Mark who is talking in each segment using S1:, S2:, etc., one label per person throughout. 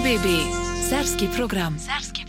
S1: RBB Serbski program.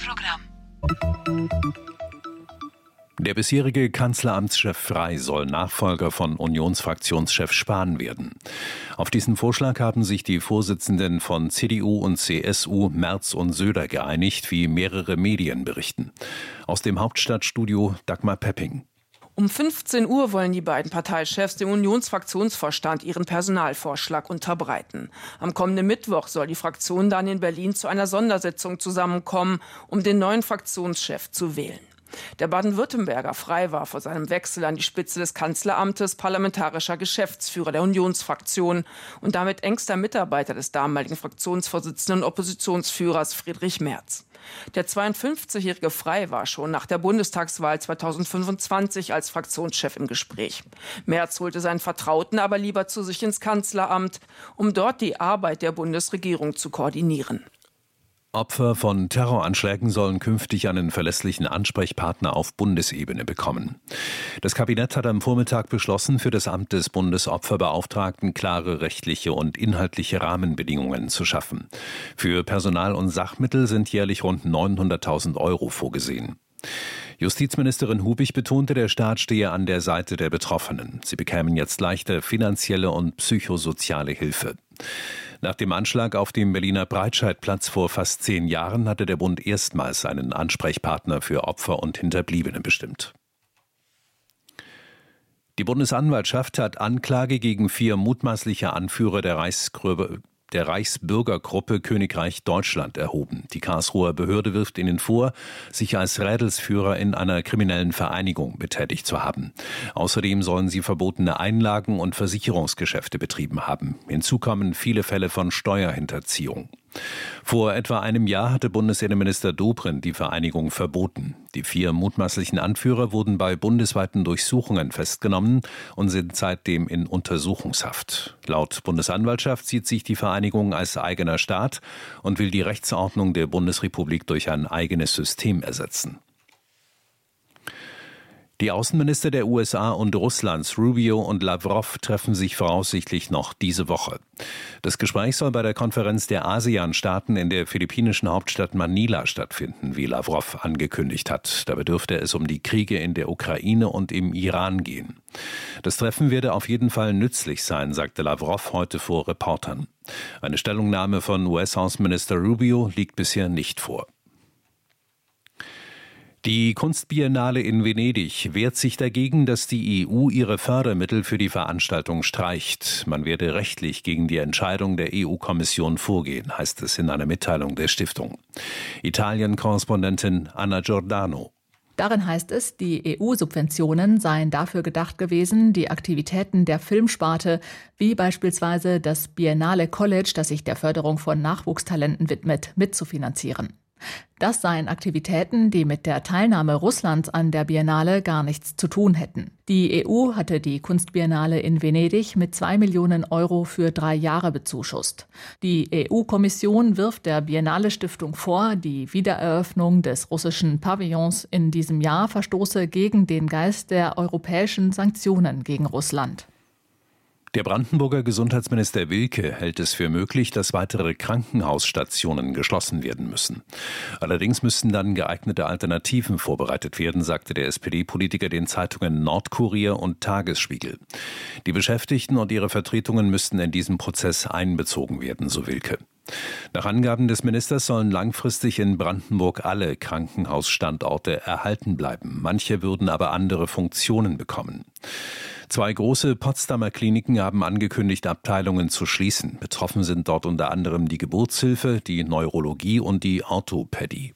S2: Der bisherige Kanzleramtschef Frey soll Nachfolger von Unionsfraktionschef Spahn werden. Auf diesen Vorschlag haben sich die Vorsitzenden von CDU und CSU Merz und Söder geeinigt, wie mehrere Medien berichten. Aus dem Hauptstadtstudio Dagmar Pepping.
S3: Um 15 Uhr wollen die beiden Parteichefs dem Unionsfraktionsvorstand ihren Personalvorschlag unterbreiten. Am kommenden Mittwoch soll die Fraktion dann in Berlin zu einer Sondersitzung zusammenkommen, um den neuen Fraktionschef zu wählen. Der Baden-Württemberger Frey war vor seinem Wechsel an die Spitze des Kanzleramtes parlamentarischer Geschäftsführer der Unionsfraktion und damit engster Mitarbeiter des damaligen Fraktionsvorsitzenden und Oppositionsführers Friedrich Merz. Der 52-jährige Frey war schon nach der Bundestagswahl 2025 als Fraktionschef im Gespräch. Merz holte seinen Vertrauten aber lieber zu sich ins Kanzleramt, um dort die Arbeit der Bundesregierung zu koordinieren.
S2: Opfer von Terroranschlägen sollen künftig einen verlässlichen Ansprechpartner auf Bundesebene bekommen. Das Kabinett hat am Vormittag beschlossen, für das Amt des Bundesopferbeauftragten klare rechtliche und inhaltliche Rahmenbedingungen zu schaffen. Für Personal und Sachmittel sind jährlich rund 900.000 € vorgesehen. Justizministerin Hubig betonte, der Staat stehe an der Seite der Betroffenen. Sie bekämen jetzt leichte finanzielle und psychosoziale Hilfe. Nach dem Anschlag auf dem Berliner Breitscheidplatz vor fast 10 Jahren hatte der Bund erstmals einen Ansprechpartner für Opfer und Hinterbliebene bestimmt. Die Bundesanwaltschaft hat Anklage gegen 4 mutmaßliche Anführer der Reichsbürgergruppe Königreich Deutschland erhoben. Die Karlsruher Behörde wirft ihnen vor, sich als Rädelsführer in einer kriminellen Vereinigung betätigt zu haben. Außerdem sollen sie verbotene Einlagen und Versicherungsgeschäfte betrieben haben. Hinzu kommen viele Fälle von Steuerhinterziehung. Vor etwa einem Jahr hatte Bundesinnenminister Dobrindt die Vereinigung verboten. Die 4 mutmaßlichen Anführer wurden bei bundesweiten Durchsuchungen festgenommen und sind seitdem in Untersuchungshaft. Laut Bundesanwaltschaft sieht sich die Vereinigung als eigener Staat und will die Rechtsordnung der Bundesrepublik durch ein eigenes System ersetzen. Die Außenminister der USA und Russlands, Rubio und Lavrov, treffen sich voraussichtlich noch diese Woche. Das Gespräch soll bei der Konferenz der ASEAN-Staaten in der philippinischen Hauptstadt Manila stattfinden, wie Lavrov angekündigt hat. Dabei dürfte es um die Kriege in der Ukraine und im Iran gehen. Das Treffen werde auf jeden Fall nützlich sein, sagte Lavrov heute vor Reportern. Eine Stellungnahme von US-Außenminister Rubio liegt bisher nicht vor. Die Kunstbiennale in Venedig wehrt sich dagegen, dass die EU ihre Fördermittel für die Veranstaltung streicht. Man werde rechtlich gegen die Entscheidung der EU-Kommission vorgehen, heißt es in einer Mitteilung der Stiftung. Italien-Korrespondentin Anna Giordano.
S4: Darin heißt es, die EU-Subventionen seien dafür gedacht gewesen, die Aktivitäten der Filmsparte, wie beispielsweise das Biennale College, das sich der Förderung von Nachwuchstalenten widmet, mitzufinanzieren. Das seien Aktivitäten, die mit der Teilnahme Russlands an der Biennale gar nichts zu tun hätten. Die EU hatte die Kunstbiennale in Venedig mit 2 Millionen € für 3 Jahre bezuschusst. Die EU-Kommission wirft der Biennale-Stiftung vor, die Wiedereröffnung des russischen Pavillons in diesem Jahr verstoße gegen den Geist der europäischen Sanktionen gegen Russland.
S2: Der Brandenburger Gesundheitsminister Wilke hält es für möglich, dass weitere Krankenhausstationen geschlossen werden müssen. Allerdings müssten dann geeignete Alternativen vorbereitet werden, sagte der SPD-Politiker den Zeitungen Nordkurier und Tagesspiegel. Die Beschäftigten und ihre Vertretungen müssten in diesem Prozess einbezogen werden, so Wilke. Nach Angaben des Ministers sollen langfristig in Brandenburg alle Krankenhausstandorte erhalten bleiben. Manche würden aber andere Funktionen bekommen. 2 große Potsdamer Kliniken haben angekündigt, Abteilungen zu schließen. Betroffen sind dort unter anderem die Geburtshilfe, die Neurologie und die Orthopädie.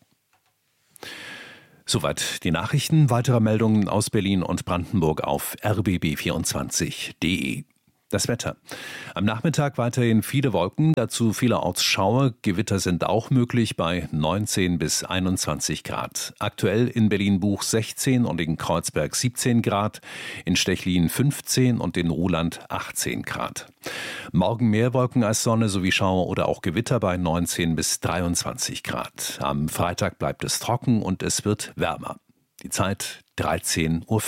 S2: Soweit die Nachrichten. Weitere Meldungen aus Berlin und Brandenburg auf rbb24.de. Das Wetter. Am Nachmittag weiterhin viele Wolken, dazu vielerorts Schauer. Gewitter sind auch möglich bei 19 bis 21 Grad. Aktuell in Berlin-Buch 16 und in Kreuzberg 17 Grad, in Stechlin 15 und in Ruhland 18 Grad. Morgen mehr Wolken als Sonne sowie Schauer oder auch Gewitter bei 19 bis 23 Grad. Am Freitag bleibt es trocken und es wird wärmer. Die Zeit 13:05 Uhr.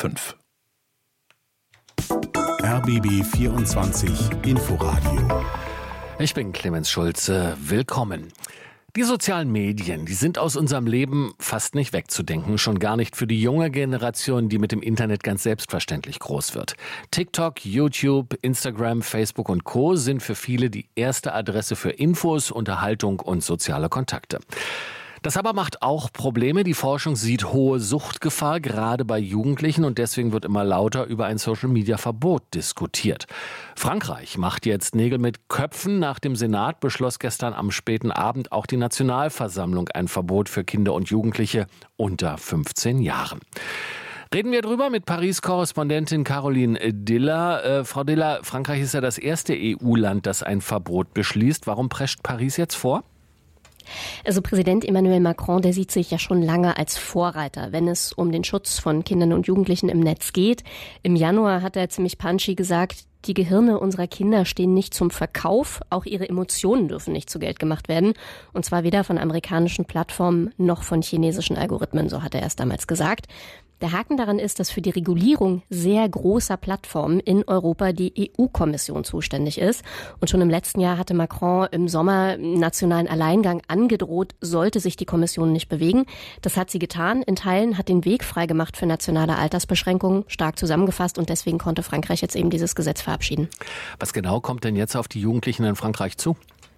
S5: RBB 24 Inforadio.
S6: Ich bin Clemens Schulze. Willkommen.
S5: Die sozialen Medien, die sind aus unserem Leben fast nicht wegzudenken, schon gar nicht für die junge Generation, die mit dem Internet ganz selbstverständlich groß wird. TikTok, YouTube, Instagram, Facebook und Co. sind für viele die erste Adresse für Infos, Unterhaltung und soziale Kontakte. Das aber macht auch Probleme. Die Forschung sieht hohe Suchtgefahr, gerade bei Jugendlichen, und deswegen wird immer lauter über ein Social-Media-Verbot diskutiert. Frankreich macht jetzt Nägel mit Köpfen. Nach dem Senat beschloss gestern am späten Abend auch die Nationalversammlung ein Verbot für Kinder und Jugendliche unter 15 Jahren. Reden wir drüber mit Paris-Korrespondentin Caroline Diller. Frau Diller, Frankreich ist ja das erste EU-Land, das ein Verbot beschließt. Warum prescht Paris jetzt vor?
S6: Also Präsident Emmanuel Macron, der sieht sich ja schon lange als Vorreiter, wenn es um den Schutz von Kindern und Jugendlichen im Netz geht. Im Januar hat er ziemlich punchy gesagt, die Gehirne unserer Kinder stehen nicht zum Verkauf, auch ihre Emotionen dürfen nicht zu Geld gemacht werden. Und zwar weder von amerikanischen Plattformen noch von chinesischen Algorithmen, so hat er erst damals gesagt. Der Haken daran ist, dass für die Regulierung sehr großer Plattformen in Europa die EU-Kommission zuständig ist. Und schon im letzten Jahr hatte Macron im Sommer nationalen Alleingang angedroht, sollte sich die Kommission nicht bewegen. Das hat sie getan. In Teilen hat den Weg freigemacht für nationale Altersbeschränkungen, stark zusammengefasst. Und deswegen konnte Frankreich jetzt eben dieses Gesetz verabschieden.
S5: Was genau kommt denn jetzt auf die Jugendlichen in Frankreich zu?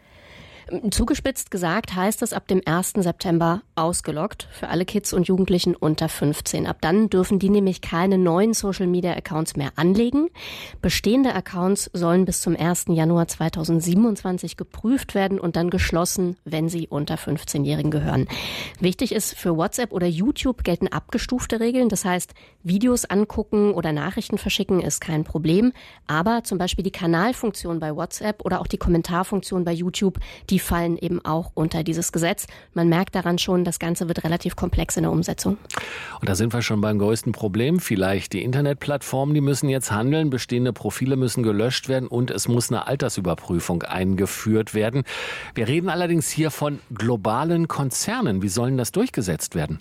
S6: Zugespitzt gesagt heißt es ab dem 1. September ausgeloggt für alle Kids und Jugendlichen unter 15. Ab dann dürfen die nämlich keine neuen Social-Media-Accounts mehr anlegen. Bestehende Accounts sollen bis zum 1. Januar 2027 geprüft werden und dann geschlossen, wenn sie unter 15-Jährigen gehören. Wichtig ist, für WhatsApp oder YouTube gelten abgestufte Regeln. Das heißt, Videos angucken oder Nachrichten verschicken ist kein Problem. Aber zum Beispiel die Kanalfunktion bei WhatsApp oder auch die Kommentarfunktion bei YouTube, die fallen eben auch unter dieses Gesetz. Man merkt daran schon, das Ganze wird relativ komplex in der Umsetzung.
S5: Und da sind wir schon beim größten Problem. Vielleicht die Internetplattformen, die müssen jetzt handeln, bestehende Profile müssen gelöscht werden und es muss eine Altersüberprüfung eingeführt werden. Wir reden allerdings hier von globalen Konzernen. Wie sollen das durchgesetzt werden?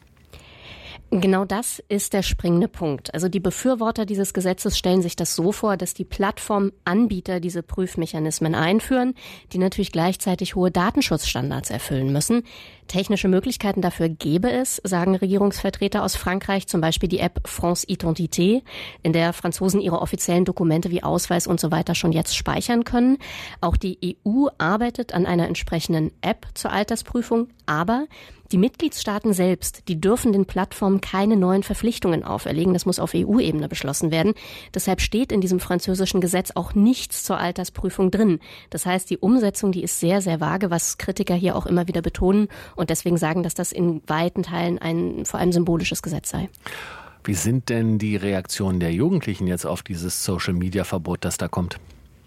S6: Genau das ist der springende Punkt. Also die Befürworter dieses Gesetzes stellen sich das so vor, dass die Plattformanbieter diese Prüfmechanismen einführen, die natürlich gleichzeitig hohe Datenschutzstandards erfüllen müssen. Technische Möglichkeiten dafür gäbe es, sagen Regierungsvertreter aus Frankreich, zum Beispiel die App France Identité, in der Franzosen ihre offiziellen Dokumente wie Ausweis und so weiter schon jetzt speichern können. Auch die EU arbeitet an einer entsprechenden App zur Altersprüfung, aber die Mitgliedstaaten selbst, die dürfen den Plattformen keine neuen Verpflichtungen auferlegen. Das muss auf EU-Ebene beschlossen werden. Deshalb steht in diesem französischen Gesetz auch nichts zur Altersprüfung drin. Das heißt, die Umsetzung, die ist sehr, sehr vage, was Kritiker hier auch immer wieder betonen und deswegen sagen, dass das in weiten Teilen ein vor allem symbolisches Gesetz sei.
S5: Wie sind denn die Reaktionen der Jugendlichen jetzt auf dieses Social-Media-Verbot, das da kommt?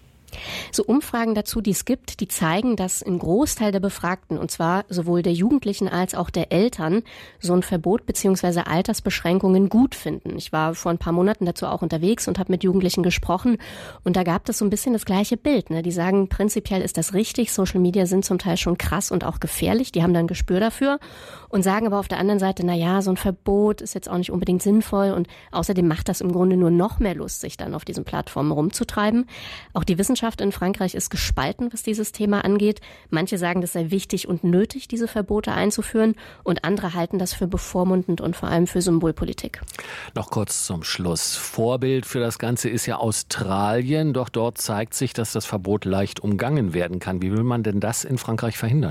S6: So Umfragen dazu, die es gibt, die zeigen, dass ein Großteil der Befragten, und zwar sowohl der Jugendlichen als auch der Eltern, so ein Verbot bzw. Altersbeschränkungen gut finden. Ich war vor ein paar Monaten dazu auch unterwegs und habe mit Jugendlichen gesprochen und da gab es so ein bisschen das gleiche Bild. Die sagen, prinzipiell ist das richtig, Social Media sind zum Teil schon krass und auch gefährlich, die haben da ein Gespür dafür und sagen aber auf der anderen Seite, so ein Verbot ist jetzt auch nicht unbedingt sinnvoll und außerdem macht das im Grunde nur noch mehr Lust, sich dann auf diesen Plattformen rumzutreiben. Auch die Wissenschaft in Frankreich ist gespalten, was dieses Thema angeht. Manche sagen, es sei wichtig und nötig, diese Verbote einzuführen und andere halten das für bevormundend und vor allem für Symbolpolitik.
S5: Noch kurz zum Schluss. Vorbild für das Ganze ist ja Australien, doch dort zeigt sich, dass das Verbot leicht umgangen werden kann. Wie will man denn das in Frankreich verhindern?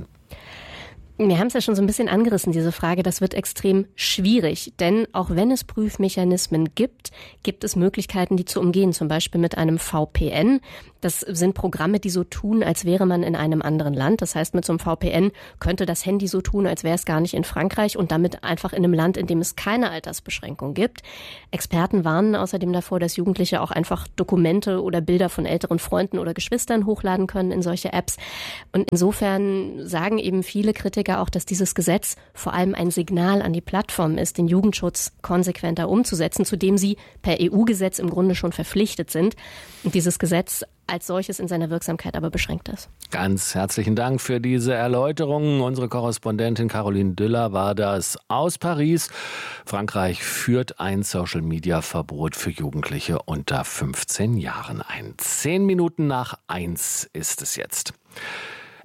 S6: Wir haben es ja schon so ein bisschen angerissen, diese Frage. Das wird extrem schwierig, denn auch wenn es Prüfmechanismen gibt, gibt es Möglichkeiten, die zu umgehen, zum Beispiel mit einem VPN. Das sind Programme, die so tun, als wäre man in einem anderen Land. Das heißt, mit so einem VPN könnte das Handy so tun, als wäre es gar nicht in Frankreich und damit einfach in einem Land, in dem es keine Altersbeschränkung gibt. Experten warnen außerdem davor, dass Jugendliche auch einfach Dokumente oder Bilder von älteren Freunden oder Geschwistern hochladen können in solche Apps. Und insofern sagen eben viele Kritiker auch, dass dieses Gesetz vor allem ein Signal an die Plattform ist, den Jugendschutz konsequenter umzusetzen, zu dem sie per EU-Gesetz im Grunde schon verpflichtet sind. Und dieses Gesetz als solches in seiner Wirksamkeit aber beschränkt ist.
S5: Ganz herzlichen Dank für diese Erläuterungen. Unsere Korrespondentin Caroline Diller war das aus Paris. Frankreich führt ein Social-Media-Verbot für Jugendliche unter 15 Jahren ein. 10 Minuten nach 1 ist es jetzt.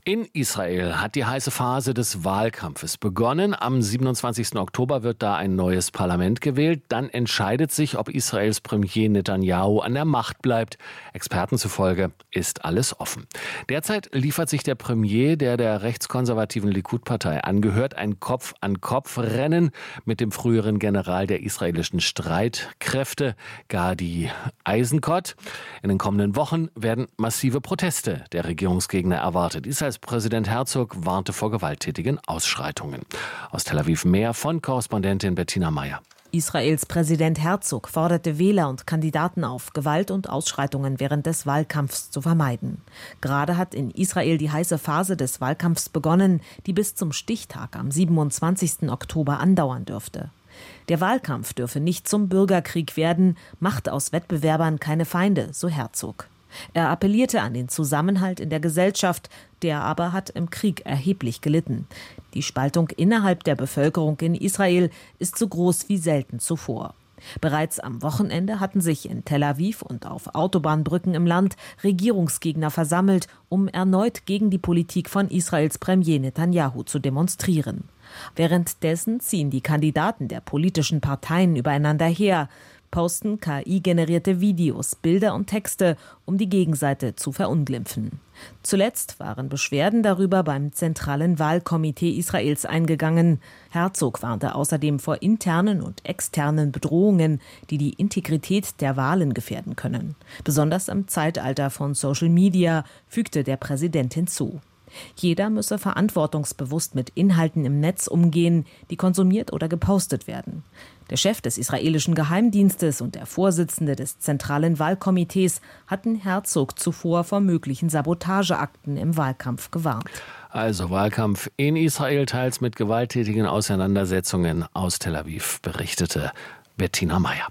S5: In Israel hat die heiße Phase des Wahlkampfes begonnen. Am 27. Oktober wird da ein neues Parlament gewählt. Dann entscheidet sich, ob Israels Premier Netanyahu an der Macht bleibt. Experten zufolge ist alles offen. Derzeit liefert sich der Premier, der rechtskonservativen Likud-Partei angehört, ein Kopf-an-Kopf-Rennen mit dem früheren General der israelischen Streitkräfte, Gadi Eisenkot. In den kommenden Wochen werden massive Proteste der Regierungsgegner erwartet. Präsident Herzog warnte vor gewalttätigen Ausschreitungen. Aus Tel Aviv mehr von Korrespondentin Bettina Meyer.
S7: Israels Präsident Herzog forderte Wähler und Kandidaten auf, Gewalt und Ausschreitungen während des Wahlkampfs zu vermeiden. Gerade hat in Israel die heiße Phase des Wahlkampfs begonnen, die bis zum Stichtag am 27. Oktober andauern dürfte. Der Wahlkampf dürfe nicht zum Bürgerkrieg werden, macht aus Wettbewerbern keine Feinde, so Herzog. Er appellierte an den Zusammenhalt in der Gesellschaft, der aber hat im Krieg erheblich gelitten. Die Spaltung innerhalb der Bevölkerung in Israel ist so groß wie selten zuvor. Bereits am Wochenende hatten sich in Tel Aviv und auf Autobahnbrücken im Land Regierungsgegner versammelt, um erneut gegen die Politik von Israels Premier Netanyahu zu demonstrieren. Währenddessen ziehen die Kandidaten der politischen Parteien übereinander her, posten KI-generierte Videos, Bilder und Texte, um die Gegenseite zu verunglimpfen. Zuletzt waren Beschwerden darüber beim Zentralen Wahlkomitee Israels eingegangen. Herzog warnte außerdem vor internen und externen Bedrohungen, die die Integrität der Wahlen gefährden können. Besonders im Zeitalter von Social Media, fügte der Präsident hinzu. Jeder müsse verantwortungsbewusst mit Inhalten im Netz umgehen, die konsumiert oder gepostet werden. Der Chef des israelischen Geheimdienstes und der Vorsitzende des Zentralen Wahlkomitees hatten Herzog zuvor vor möglichen Sabotageakten im Wahlkampf gewarnt.
S5: Also Wahlkampf in Israel, teils mit gewalttätigen Auseinandersetzungen. Aus Tel Aviv berichtete Bettina Meyer.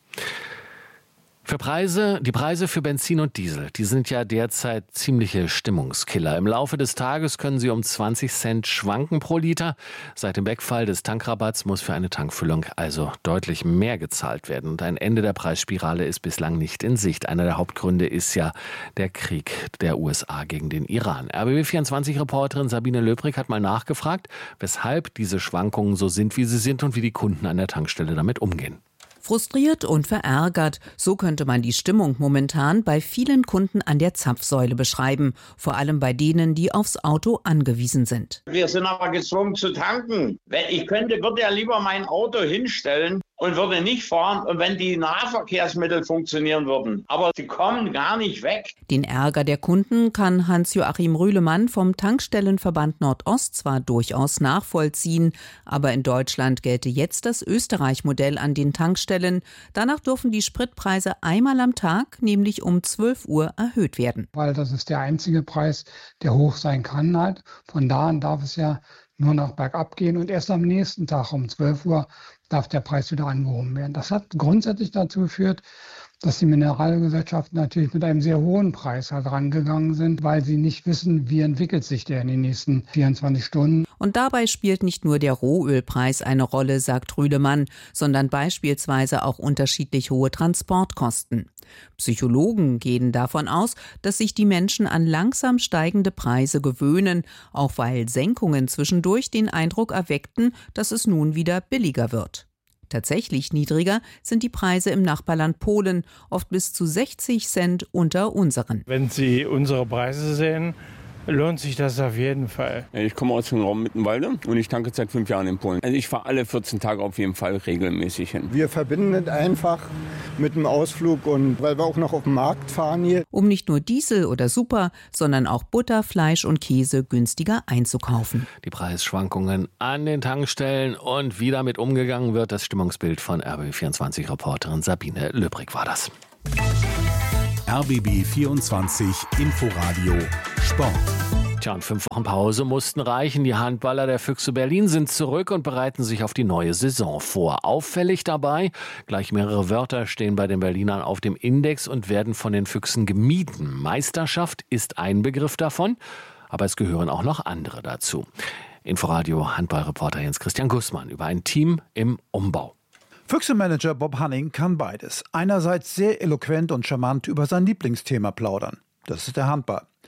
S5: Die Preise für Benzin und Diesel, die sind ja derzeit ziemliche Stimmungskiller. Im Laufe des Tages können sie um 20 Cent schwanken pro Liter. Seit dem Wegfall des Tankrabatts muss für eine Tankfüllung also deutlich mehr gezahlt werden. Und ein Ende der Preisspirale ist bislang nicht in Sicht. Einer der Hauptgründe ist ja der Krieg der USA gegen den Iran. RBB24-Reporterin Sabine Löbrig hat mal nachgefragt, weshalb diese Schwankungen so sind, wie sie sind und wie die Kunden an der Tankstelle damit umgehen.
S8: Frustriert und verärgert, so könnte man die Stimmung momentan bei vielen Kunden an der Zapfsäule beschreiben, vor allem bei denen, die aufs Auto angewiesen sind.
S9: Wir sind aber gezwungen zu tanken. Wenn ich könnte, würde ja lieber mein Auto hinstellen und würde nicht fahren, und wenn die Nahverkehrsmittel funktionieren würden. Aber sie kommen gar nicht weg.
S8: Den Ärger der Kunden kann Hans-Joachim Rühlemann vom Tankstellenverband Nordost zwar durchaus nachvollziehen, aber in Deutschland gelte jetzt das Österreich-Modell an den Tankstellen. Danach dürfen die Spritpreise einmal am Tag, nämlich um 12 Uhr, erhöht werden.
S10: Weil das ist der einzige Preis, der hoch sein kann halt. Von da an darf es ja nur noch bergab gehen und erst am nächsten Tag um 12 Uhr darf der Preis wieder angehoben werden. Das hat grundsätzlich dazu geführt, dass die Mineralgesellschaften natürlich mit einem sehr hohen Preis halt rangegangen sind, weil sie nicht wissen, wie entwickelt sich der in den nächsten 24 Stunden.
S8: Und dabei spielt nicht nur der Rohölpreis eine Rolle, sagt Rühlemann, sondern beispielsweise auch unterschiedlich hohe Transportkosten. Psychologen gehen davon aus, dass sich die Menschen an langsam steigende Preise gewöhnen, auch weil Senkungen zwischendurch den Eindruck erweckten, dass es nun wieder billiger wird. Tatsächlich niedriger sind die Preise im Nachbarland Polen, oft bis zu 60 Cent unter unseren.
S11: Wenn Sie unsere Preise sehen, lohnt sich das auf jeden Fall.
S12: Ich komme aus dem Raum Mittenwalde und ich tanke seit 5 Jahren in Polen. Also ich fahre alle 14 Tage auf jeden Fall regelmäßig hin.
S13: Wir verbinden es einfach mit dem Ausflug und weil wir auch noch auf dem Markt fahren hier.
S8: Um nicht nur Diesel oder Super, sondern auch Butter, Fleisch und Käse günstiger einzukaufen.
S5: Die Preisschwankungen an den Tankstellen und wie damit umgegangen wird, das Stimmungsbild von RBB24-Reporterin Sabine Löbrig war das.
S14: RBB 24 Inforadio Sport.
S5: Tja, und 5 Wochen Pause mussten reichen. Die Handballer der Füchse Berlin sind zurück und bereiten sich auf die neue Saison vor. Auffällig dabei, gleich mehrere Wörter stehen bei den Berlinern auf dem Index und werden von den Füchsen gemieden. Meisterschaft ist ein Begriff davon, aber es gehören auch noch andere dazu. Inforadio Handballreporter Jens-Christian Gussmann über ein Team im Umbau.
S15: Füchse-Manager Bob Hanning kann beides. Einerseits sehr eloquent und charmant über sein Lieblingsthema plaudern. Das ist der Handball.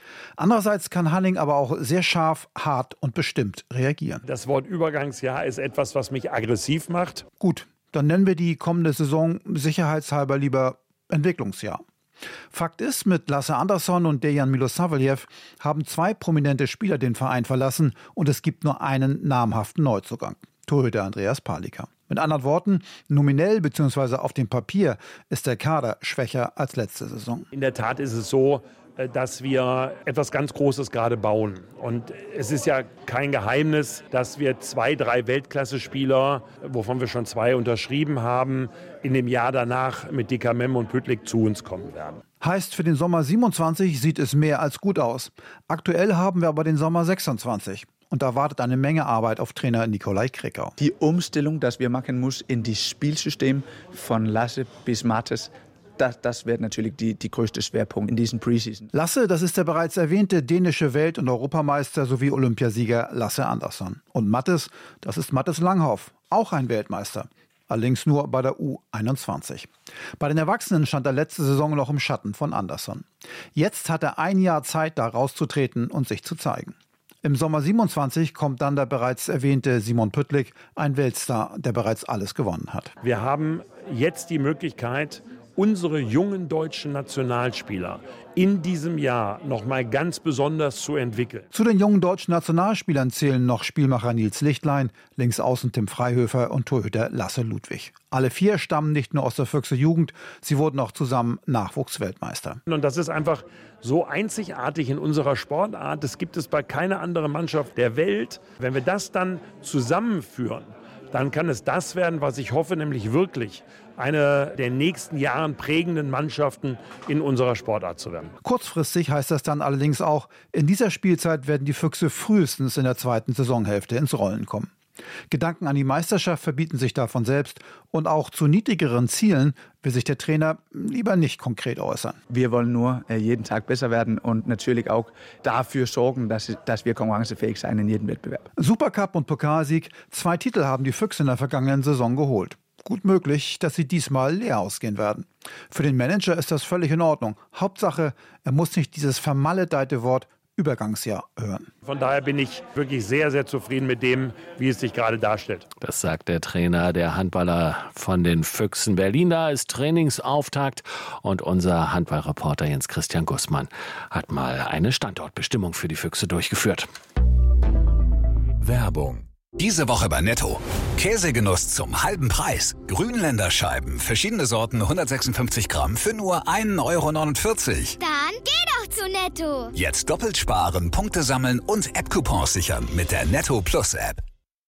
S15: Andererseits kann Hanning aber auch sehr scharf, hart und bestimmt reagieren.
S16: Das Wort Übergangsjahr ist etwas, was mich aggressiv macht.
S15: Gut, dann nennen wir die kommende Saison sicherheitshalber lieber Entwicklungsjahr. Fakt ist, mit Lasse Andersson und Dejan Milosavljev haben 2 prominente Spieler den Verein verlassen und es gibt nur einen namhaften Neuzugang, Torhüter Andreas Palika. Mit anderen Worten, nominell bzw. auf dem Papier ist der Kader schwächer als letzte Saison.
S16: In der Tat ist es so, dass wir etwas ganz Großes gerade bauen. Und es ist ja kein Geheimnis, dass wir 2, 3 Weltklasse-Spieler, wovon wir schon 2 unterschrieben haben, in dem Jahr danach mit Dikamem und Püttlik zu uns kommen werden.
S15: Heißt, für den Sommer 27 sieht es mehr als gut aus. Aktuell haben wir aber den Sommer 26. Und da wartet eine Menge Arbeit auf Trainer Nikolai Krikau.
S17: Die Umstellung, die wir machen müssen in das Spielsystem von Lasse bis Mattes, das wird natürlich die größte Schwerpunkt in diesem Preseason.
S15: Lasse, das ist der bereits erwähnte dänische Welt- und Europameister sowie Olympiasieger Lasse Andersson. Und Mattes, das ist Mattes Langhoff, auch ein Weltmeister. Allerdings nur bei der U21. Bei den Erwachsenen stand er letzte Saison noch im Schatten von Andersson. Jetzt hat er ein Jahr Zeit, da rauszutreten und sich zu zeigen. Im Sommer 27 kommt dann der bereits erwähnte Simon Püttlik, ein Weltstar, der bereits alles gewonnen hat.
S16: Wir haben jetzt die Möglichkeit, unsere jungen deutschen Nationalspieler in diesem Jahr noch mal ganz besonders zu entwickeln.
S15: Zu den jungen deutschen Nationalspielern zählen noch Spielmacher Nils Lichtlein, Linksaußen Tim Freihöfer und Torhüter Lasse Ludwig. Alle 4 stammen nicht nur aus der Füchse Jugend, sie wurden auch zusammen Nachwuchsweltmeister.
S16: Und das ist einfach so einzigartig in unserer Sportart. Das gibt es bei keiner anderen Mannschaft der Welt. Wenn wir das dann zusammenführen, dann kann es das werden, was ich hoffe, nämlich wirklich eine der nächsten Jahren prägenden Mannschaften in unserer Sportart zu werden.
S15: Kurzfristig heißt das dann allerdings auch, in dieser Spielzeit werden die Füchse frühestens in der 2. Saisonhälfte ins Rollen kommen. Gedanken an die Meisterschaft verbieten sich davon selbst und auch zu niedrigeren Zielen will sich der Trainer lieber nicht konkret äußern.
S17: Wir wollen nur jeden Tag besser werden und natürlich auch dafür sorgen, dass wir konkurrenzfähig sein in jedem Wettbewerb.
S15: Supercup und Pokalsieg, 2 Titel haben die Füchse in der vergangenen Saison geholt. Gut möglich, dass sie diesmal leer ausgehen werden. Für den Manager ist das völlig in Ordnung. Hauptsache, er muss nicht dieses vermaledeite Wort Übergangsjahr hören.
S16: Von daher bin ich wirklich sehr, sehr zufrieden mit dem, wie es sich gerade darstellt.
S5: Das sagt der Trainer der Handballer von den Füchsen Berlin. Da ist Trainingsauftakt und unser Handballreporter Jens Christian Gussmann hat mal eine Standortbestimmung für die Füchse durchgeführt.
S14: Werbung.
S18: Diese Woche bei Netto. Käsegenuss zum halben Preis. Grünländer Scheiben, verschiedene Sorten, 156 Gramm für nur 1,49 €.
S19: Dann geh doch zu Netto.
S18: Jetzt doppelt sparen, Punkte sammeln und App-Coupons sichern mit der Netto Plus App.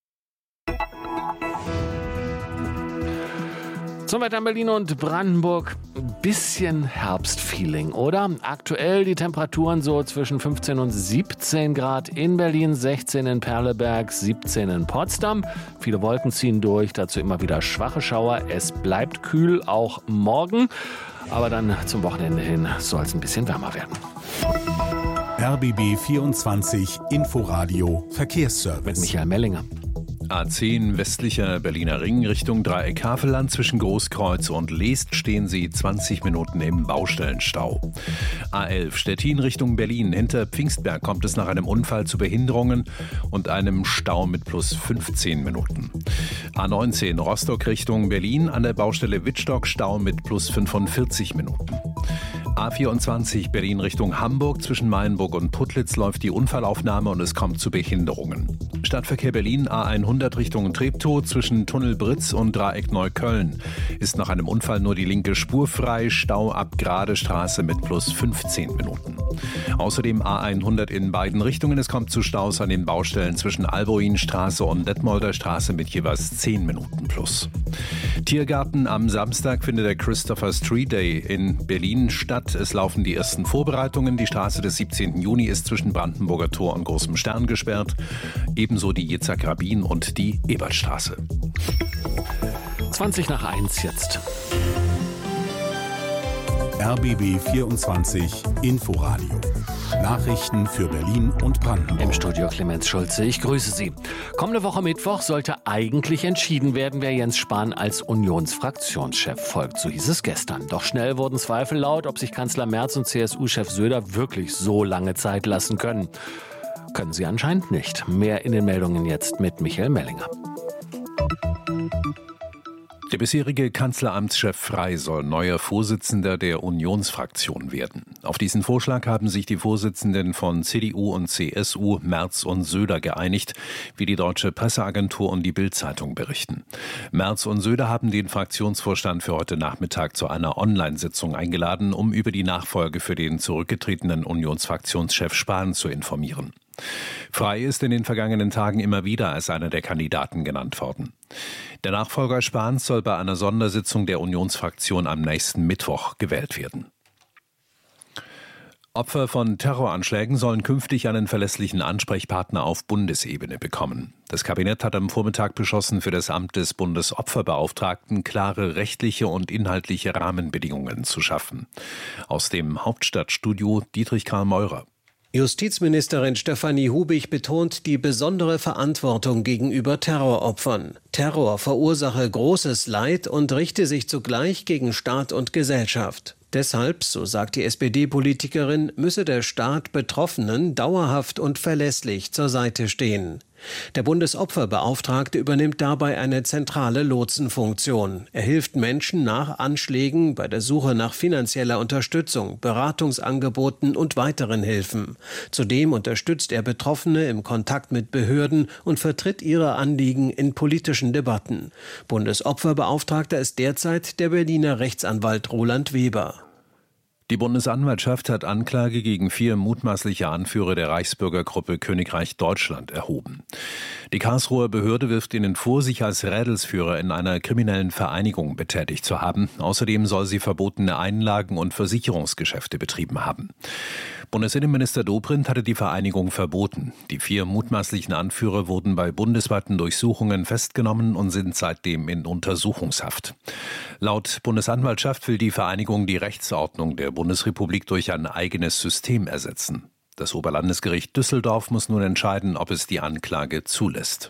S5: Zum Wetter in Berlin und Brandenburg. Bisschen Herbstfeeling, oder? Aktuell die Temperaturen so zwischen 15 und 17 Grad in Berlin, 16 in Perleberg, 17 in Potsdam. Viele Wolken ziehen durch, dazu immer wieder schwache Schauer. Es bleibt kühl, auch morgen. Aber dann zum Wochenende hin soll es ein bisschen wärmer werden.
S14: RBB 24 Inforadio Verkehrsservice.
S5: Mit Michael Mellinger.
S2: A10 westlicher Berliner Ring Richtung Dreieck Havelland zwischen Großkreuz und Leest stehen Sie 20 Minuten im Baustellenstau. A11 Stettin Richtung Berlin. Hinter Pfingstberg kommt es nach einem Unfall zu Behinderungen und einem Stau mit plus 15 Minuten. A19 Rostock Richtung Berlin an der Baustelle Wittstock Stau mit plus 45 Minuten. A24 Berlin Richtung Hamburg zwischen Mayenburg und Putlitz läuft die Unfallaufnahme und es kommt zu Behinderungen. Stadtverkehr Berlin A100 Richtung Treptow zwischen Tunnel Britz und Dreieck Neukölln ist nach einem Unfall nur die linke Spur frei, Stau ab Grade Straße mit plus 15 Minuten. Außerdem A100 in beiden Richtungen, es kommt zu Staus an den Baustellen zwischen Alboinstraße und Detmolder Straße mit jeweils 10 Minuten plus. Tiergarten am Samstag findet der Christopher Street Day in Berlin statt. Es laufen die ersten Vorbereitungen. Die Straße des 17. Juni ist zwischen Brandenburger Tor und Großem Stern gesperrt. Ebenso die Yitzhak-Rabin und die Ebertstraße.
S5: 20:01 jetzt.
S14: RBB 24 Inforadio. Nachrichten für Berlin und Brandenburg.
S5: Im Studio Clemens Schulze, ich grüße Sie. Kommende Woche Mittwoch sollte eigentlich entschieden werden, wer Jens Spahn als Unionsfraktionschef folgt. So hieß es gestern. Doch schnell wurden Zweifel laut, ob sich Kanzler Merz und CSU-Chef Söder wirklich so lange Zeit lassen können. Können sie anscheinend nicht. Mehr in den Meldungen jetzt mit Michael Mellinger.
S2: Der bisherige Kanzleramtschef Frey soll neuer Vorsitzender der Unionsfraktion werden. Auf diesen Vorschlag haben sich die Vorsitzenden von CDU und CSU, Merz und Söder, geeinigt, wie die Deutsche Presseagentur und die Bild-Zeitung berichten. Merz und Söder haben den Fraktionsvorstand für heute Nachmittag zu einer Online-Sitzung eingeladen, um über die Nachfolge für den zurückgetretenen Unionsfraktionschef Spahn zu informieren. Frey ist in den vergangenen Tagen immer wieder als einer der Kandidaten genannt worden. Der Nachfolger Spahns soll bei einer Sondersitzung der Unionsfraktion am nächsten Mittwoch gewählt werden. Opfer von Terroranschlägen sollen künftig einen verlässlichen Ansprechpartner auf Bundesebene bekommen. Das Kabinett hat am Vormittag beschlossen, für das Amt des Bundesopferbeauftragten klare rechtliche und inhaltliche Rahmenbedingungen zu schaffen. Aus dem Hauptstadtstudio Dietrich Karl Meurer.
S20: Justizministerin Stefanie Hubig betont die besondere Verantwortung gegenüber Terroropfern. Terror verursache großes Leid und richte sich zugleich gegen Staat und Gesellschaft. Deshalb, so sagt die SPD-Politikerin, müsse der Staat Betroffenen dauerhaft und verlässlich zur Seite stehen. Der Bundesopferbeauftragte übernimmt dabei eine zentrale Lotsenfunktion. Er hilft Menschen nach Anschlägen bei der Suche nach finanzieller Unterstützung, Beratungsangeboten und weiteren Hilfen. Zudem unterstützt er Betroffene im Kontakt mit Behörden und vertritt ihre Anliegen in politischen Debatten. Bundesopferbeauftragter ist derzeit der Berliner Rechtsanwalt Roland Weber.
S2: Die Bundesanwaltschaft hat Anklage gegen 4 mutmaßliche Anführer der Reichsbürgergruppe Königreich Deutschland erhoben. Die Karlsruher Behörde wirft ihnen vor, sich als Rädelsführer in einer kriminellen Vereinigung betätigt zu haben. Außerdem soll sie verbotene Einlagen- und Versicherungsgeschäfte betrieben haben. Bundesinnenminister Dobrindt hatte die Vereinigung verboten. Die 4 mutmaßlichen Anführer wurden bei bundesweiten Durchsuchungen festgenommen und sind seitdem in Untersuchungshaft. Laut Bundesanwaltschaft will die Vereinigung die Rechtsordnung der Bundesrepublik durch ein eigenes System ersetzen. Das Oberlandesgericht Düsseldorf muss nun entscheiden, ob es die Anklage zulässt.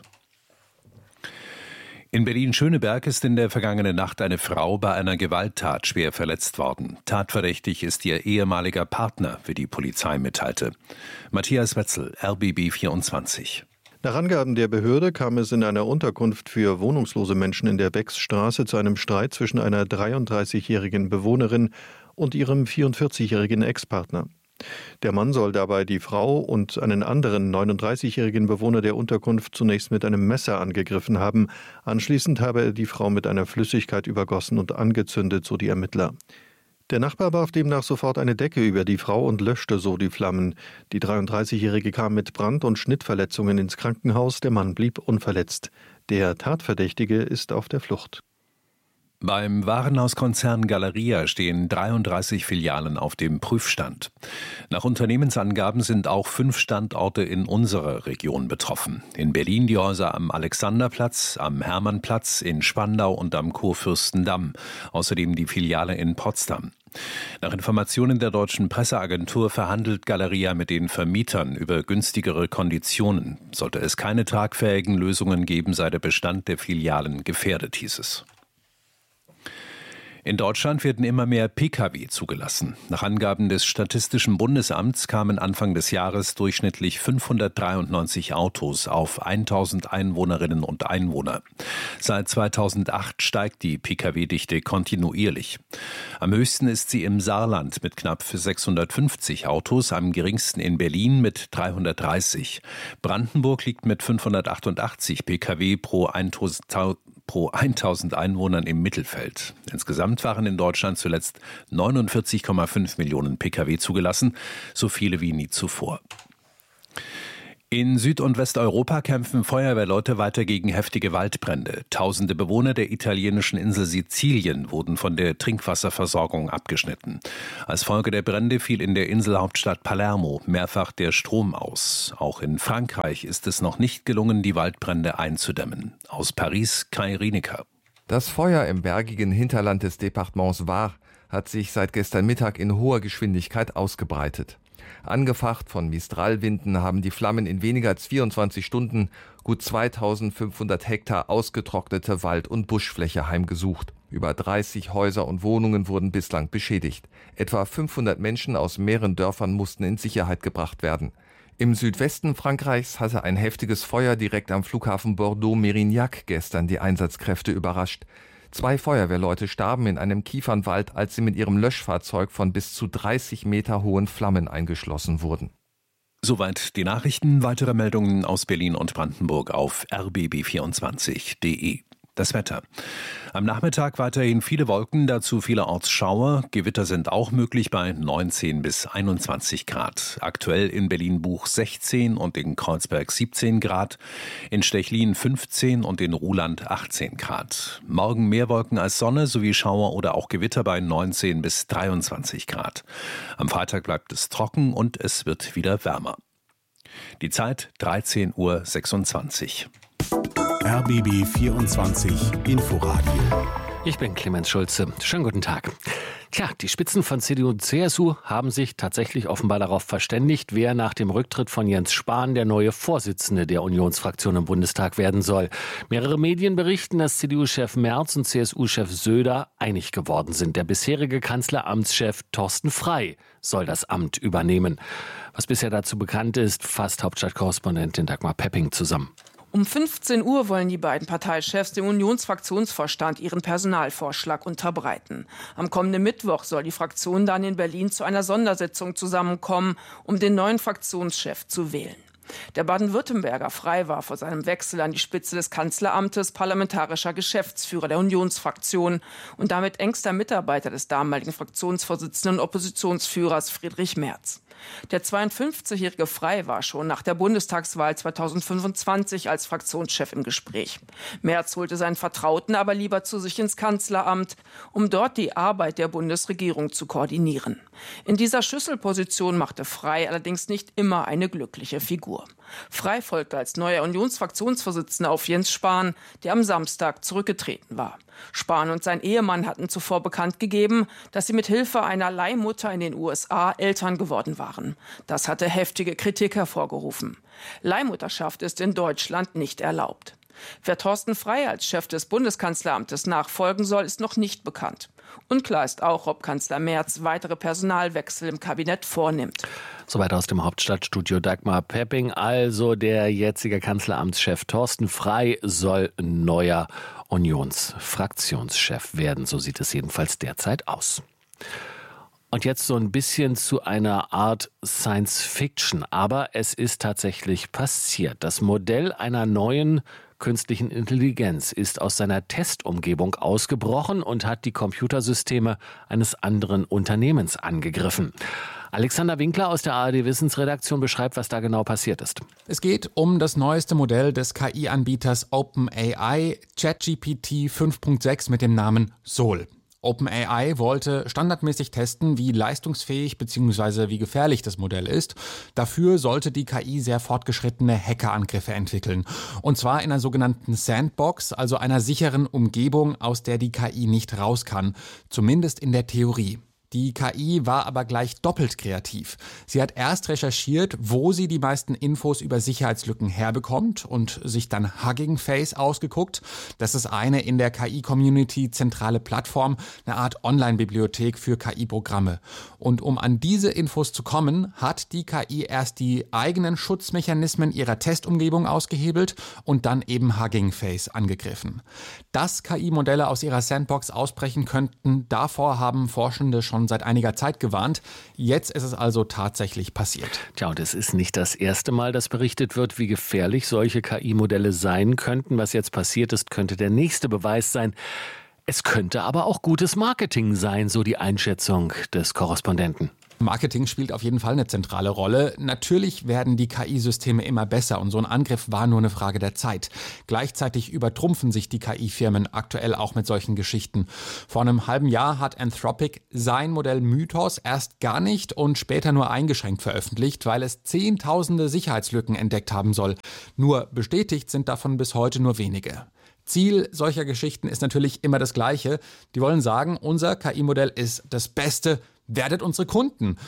S2: In Berlin-Schöneberg ist in der vergangenen Nacht eine Frau bei einer Gewalttat schwer verletzt worden. Tatverdächtig ist ihr ehemaliger Partner, wie die Polizei mitteilte. Matthias Wetzel, RBB 24.
S21: Nach Angaben der Behörde kam es in einer Unterkunft für wohnungslose Menschen in der Becksstraße zu einem Streit zwischen einer 33-jährigen Bewohnerin und ihrem 44-jährigen Ex-Partner. Der Mann soll dabei die Frau und einen anderen 39-jährigen Bewohner der Unterkunft zunächst mit einem Messer angegriffen haben. Anschließend habe er die Frau mit einer Flüssigkeit übergossen und angezündet, so die Ermittler. Der Nachbar warf demnach sofort eine Decke über die Frau und löschte so die Flammen. Die 33-Jährige kam mit Brand- und Schnittverletzungen ins Krankenhaus, der Mann blieb unverletzt. Der Tatverdächtige ist auf der Flucht.
S2: Beim Warenhauskonzern Galeria stehen 33 Filialen auf dem Prüfstand. Nach Unternehmensangaben sind auch 5 Standorte in unserer Region betroffen. In Berlin die Häuser am Alexanderplatz, am Hermannplatz, in Spandau und am Kurfürstendamm. Außerdem die Filiale in Potsdam. Nach Informationen der deutschen Presseagentur verhandelt Galeria mit den Vermietern über günstigere Konditionen. Sollte es keine tragfähigen Lösungen geben, sei der Bestand der Filialen gefährdet, hieß es. In Deutschland werden immer mehr Pkw zugelassen. Nach Angaben des Statistischen Bundesamts kamen Anfang des Jahres durchschnittlich 593 Autos auf 1000 Einwohnerinnen und Einwohner. Seit 2008 steigt die Pkw-Dichte kontinuierlich. Am höchsten ist sie im Saarland mit knapp 650 Autos, am geringsten in Berlin mit 330. Brandenburg liegt mit 588 Pkw pro 1000 Einwohnern im Mittelfeld. Insgesamt waren in Deutschland zuletzt 49,5 Millionen Pkw zugelassen, so viele wie nie zuvor. In Süd- und Westeuropa kämpfen Feuerwehrleute weiter gegen heftige Waldbrände. Tausende Bewohner der italienischen Insel Sizilien wurden von der Trinkwasserversorgung abgeschnitten. Als Folge der Brände fiel in der Inselhauptstadt Palermo mehrfach der Strom aus. Auch in Frankreich ist es noch nicht gelungen, die Waldbrände einzudämmen. Aus Paris, Kai Rienecker.
S22: Das Feuer im bergigen Hinterland des Departements Var hat sich seit gestern Mittag in hoher Geschwindigkeit ausgebreitet. Angefacht von Mistralwinden haben die Flammen in weniger als 24 Stunden gut 2500 Hektar ausgetrocknete Wald- und Buschfläche heimgesucht. Über 30 Häuser und Wohnungen wurden bislang beschädigt. Etwa 500 Menschen aus mehreren Dörfern mussten in Sicherheit gebracht werden. Im Südwesten Frankreichs hatte ein heftiges Feuer direkt am Flughafen Bordeaux-Mérignac gestern die Einsatzkräfte überrascht. 2 Feuerwehrleute starben in einem Kiefernwald, als sie mit ihrem Löschfahrzeug von bis zu 30 Meter hohen Flammen eingeschlossen wurden.
S2: Soweit die Nachrichten. Weitere Meldungen aus Berlin und Brandenburg auf rbb24.de. Das Wetter. Am Nachmittag weiterhin viele Wolken, dazu vielerorts Schauer. Gewitter sind auch möglich bei 19 bis 21 Grad. Aktuell in Berlin-Buch 16 und in Kreuzberg 17 Grad, in Stechlin 15 und in Ruhland 18 Grad. Morgen mehr Wolken als Sonne sowie Schauer oder auch Gewitter bei 19 bis 23 Grad. Am Freitag bleibt es trocken und es wird wieder wärmer. Die Zeit 13:26 Uhr.
S14: RBB 24 Inforadio.
S5: Ich bin Clemens Schulze. Schönen guten Tag. Tja, die Spitzen von CDU und CSU haben sich tatsächlich offenbar darauf verständigt, wer nach dem Rücktritt von Jens Spahn der neue Vorsitzende der Unionsfraktion im Bundestag werden soll. Mehrere Medien berichten, dass CDU-Chef Merz und CSU-Chef Söder einig geworden sind. Der bisherige Kanzleramtschef Thorsten Frey soll das Amt übernehmen. Was bisher dazu bekannt ist, fasst Hauptstadtkorrespondentin Dagmar Pepping zusammen.
S1: Um 15 Uhr wollen die beiden Parteichefs dem Unionsfraktionsvorstand ihren Personalvorschlag unterbreiten. Am kommenden Mittwoch soll die Fraktion dann in Berlin zu einer Sondersitzung zusammenkommen, um den neuen Fraktionschef zu wählen. Der Baden-Württemberger Frey war vor seinem Wechsel an die Spitze des Kanzleramtes parlamentarischer Geschäftsführer der Unionsfraktion und damit engster Mitarbeiter des damaligen Fraktionsvorsitzenden und Oppositionsführers Friedrich Merz. Der 52-jährige Frey war schon nach der Bundestagswahl 2025 als Fraktionschef im Gespräch. Merz holte seinen Vertrauten aber lieber zu sich ins Kanzleramt, um dort die Arbeit der Bundesregierung zu koordinieren. In dieser Schlüsselposition machte Frey allerdings nicht immer eine glückliche Figur. Frey folgte als neuer Unionsfraktionsvorsitzender auf Jens Spahn, der am Samstag zurückgetreten war. Spahn und sein Ehemann hatten zuvor bekannt gegeben, dass sie mit Hilfe einer Leihmutter in den USA Eltern geworden waren. Das hatte heftige Kritik hervorgerufen. Leihmutterschaft ist in Deutschland nicht erlaubt. Wer Thorsten Frey als Chef des Bundeskanzleramtes nachfolgen soll, ist noch nicht bekannt. Unklar ist auch, ob Kanzler Merz weitere Personalwechsel im Kabinett vornimmt.
S5: Soweit aus dem Hauptstadtstudio Dagmar Pepping. Also der jetzige Kanzleramtschef Thorsten Frey soll neuer Unionsfraktionschef werden. So sieht es jedenfalls derzeit aus. Und jetzt so ein bisschen zu einer Art Science-Fiction. Aber es ist tatsächlich passiert. Das Modell einer neuen künstlichen Intelligenz ist aus seiner Testumgebung ausgebrochen und hat die Computersysteme eines anderen Unternehmens angegriffen. Alexander Winkler aus der ARD-Wissensredaktion beschreibt, was da genau passiert ist.
S3: Es geht um das neueste Modell des KI-Anbieters OpenAI, ChatGPT 5.6 mit dem Namen Sol. OpenAI wollte standardmäßig testen, wie leistungsfähig bzw. wie gefährlich das Modell ist. Dafür sollte die KI sehr fortgeschrittene Hackerangriffe entwickeln. Und zwar in einer sogenannten Sandbox, also einer sicheren Umgebung, aus der die KI nicht raus kann. Zumindest in der Theorie. Die KI war aber gleich doppelt kreativ. Sie hat erst recherchiert, wo sie die meisten Infos über Sicherheitslücken herbekommt und sich dann Hugging Face ausgeguckt. Das ist eine in der KI-Community zentrale Plattform, eine Art Online-Bibliothek für KI-Programme. Und um an diese Infos zu kommen, hat die KI erst die eigenen Schutzmechanismen ihrer Testumgebung ausgehebelt und dann eben Hugging Face angegriffen. Dass KI-Modelle aus ihrer Sandbox ausbrechen könnten, davor haben Forschende schon seit einiger Zeit gewarnt. Jetzt ist es also tatsächlich passiert.
S5: Tja, und es ist nicht das erste Mal, dass berichtet wird, wie gefährlich solche KI-Modelle sein könnten. Was jetzt passiert ist, könnte der nächste Beweis sein. Es könnte aber auch gutes Marketing sein, so die Einschätzung des Korrespondenten.
S3: Marketing spielt auf jeden Fall eine zentrale Rolle. Natürlich werden die KI-Systeme immer besser und so ein Angriff war nur eine Frage der Zeit. Gleichzeitig übertrumpfen sich die KI-Firmen aktuell auch mit solchen Geschichten. Vor einem halben Jahr hat Anthropic sein Modell Mythos erst gar nicht und später nur eingeschränkt veröffentlicht, weil es Zehntausende Sicherheitslücken entdeckt haben soll. Nur bestätigt sind davon bis heute nur wenige. Ziel solcher Geschichten ist natürlich immer das Gleiche. Die wollen sagen, unser KI-Modell ist das Beste. Werdet unsere Kunden.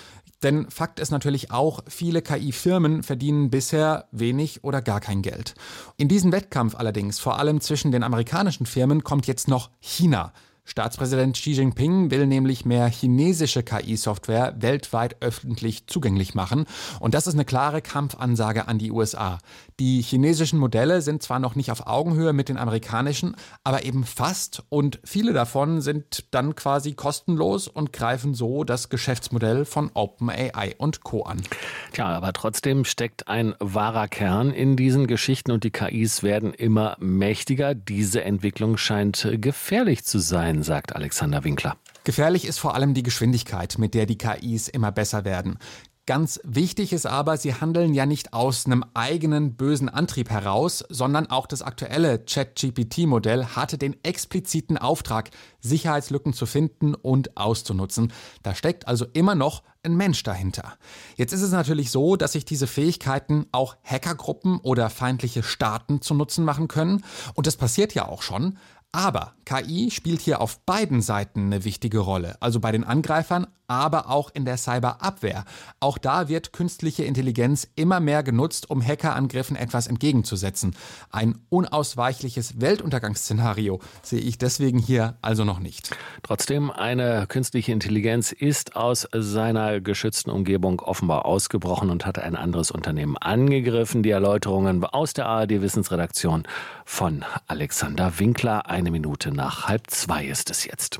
S3: Denn Fakt ist natürlich auch, viele KI-Firmen verdienen bisher wenig oder gar kein Geld. In diesen Wettkampf allerdings, vor allem zwischen den amerikanischen Firmen, kommt jetzt noch China. Staatspräsident Xi Jinping will nämlich mehr chinesische KI-Software weltweit öffentlich zugänglich machen. Und das ist eine klare Kampfansage an die USA. Die chinesischen Modelle sind zwar noch nicht auf Augenhöhe mit den amerikanischen, aber eben fast. Und viele davon sind dann quasi kostenlos und greifen so das Geschäftsmodell von OpenAI und Co. an.
S5: Klar, aber trotzdem steckt ein wahrer Kern in diesen Geschichten und die KIs werden immer mächtiger. Diese Entwicklung scheint gefährlich zu sein, sagt Alexander Winkler.
S3: Gefährlich ist vor allem die Geschwindigkeit, mit der die KIs immer besser werden. Ganz wichtig ist aber, sie handeln ja nicht aus einem eigenen bösen Antrieb heraus, sondern auch das aktuelle ChatGPT-Modell hatte den expliziten Auftrag, Sicherheitslücken zu finden und auszunutzen. Da steckt also immer noch ein Mensch dahinter. Jetzt ist es natürlich so, dass sich diese Fähigkeiten auch Hackergruppen oder feindliche Staaten zu Nutzen machen können. Und das passiert ja auch schon. Aber KI spielt hier auf beiden Seiten eine wichtige Rolle, also bei den Angreifern, aber auch in der Cyberabwehr. Auch da wird künstliche Intelligenz immer mehr genutzt, um Hackerangriffen etwas entgegenzusetzen. Ein unausweichliches Weltuntergangsszenario sehe ich deswegen hier also noch nicht.
S5: Trotzdem, eine künstliche Intelligenz ist aus seiner geschützten Umgebung offenbar ausgebrochen und hat ein anderes Unternehmen angegriffen. Die Erläuterungen aus der ARD-Wissensredaktion von Alexander Winkler. 1 Minute nach 1:30 ist es jetzt.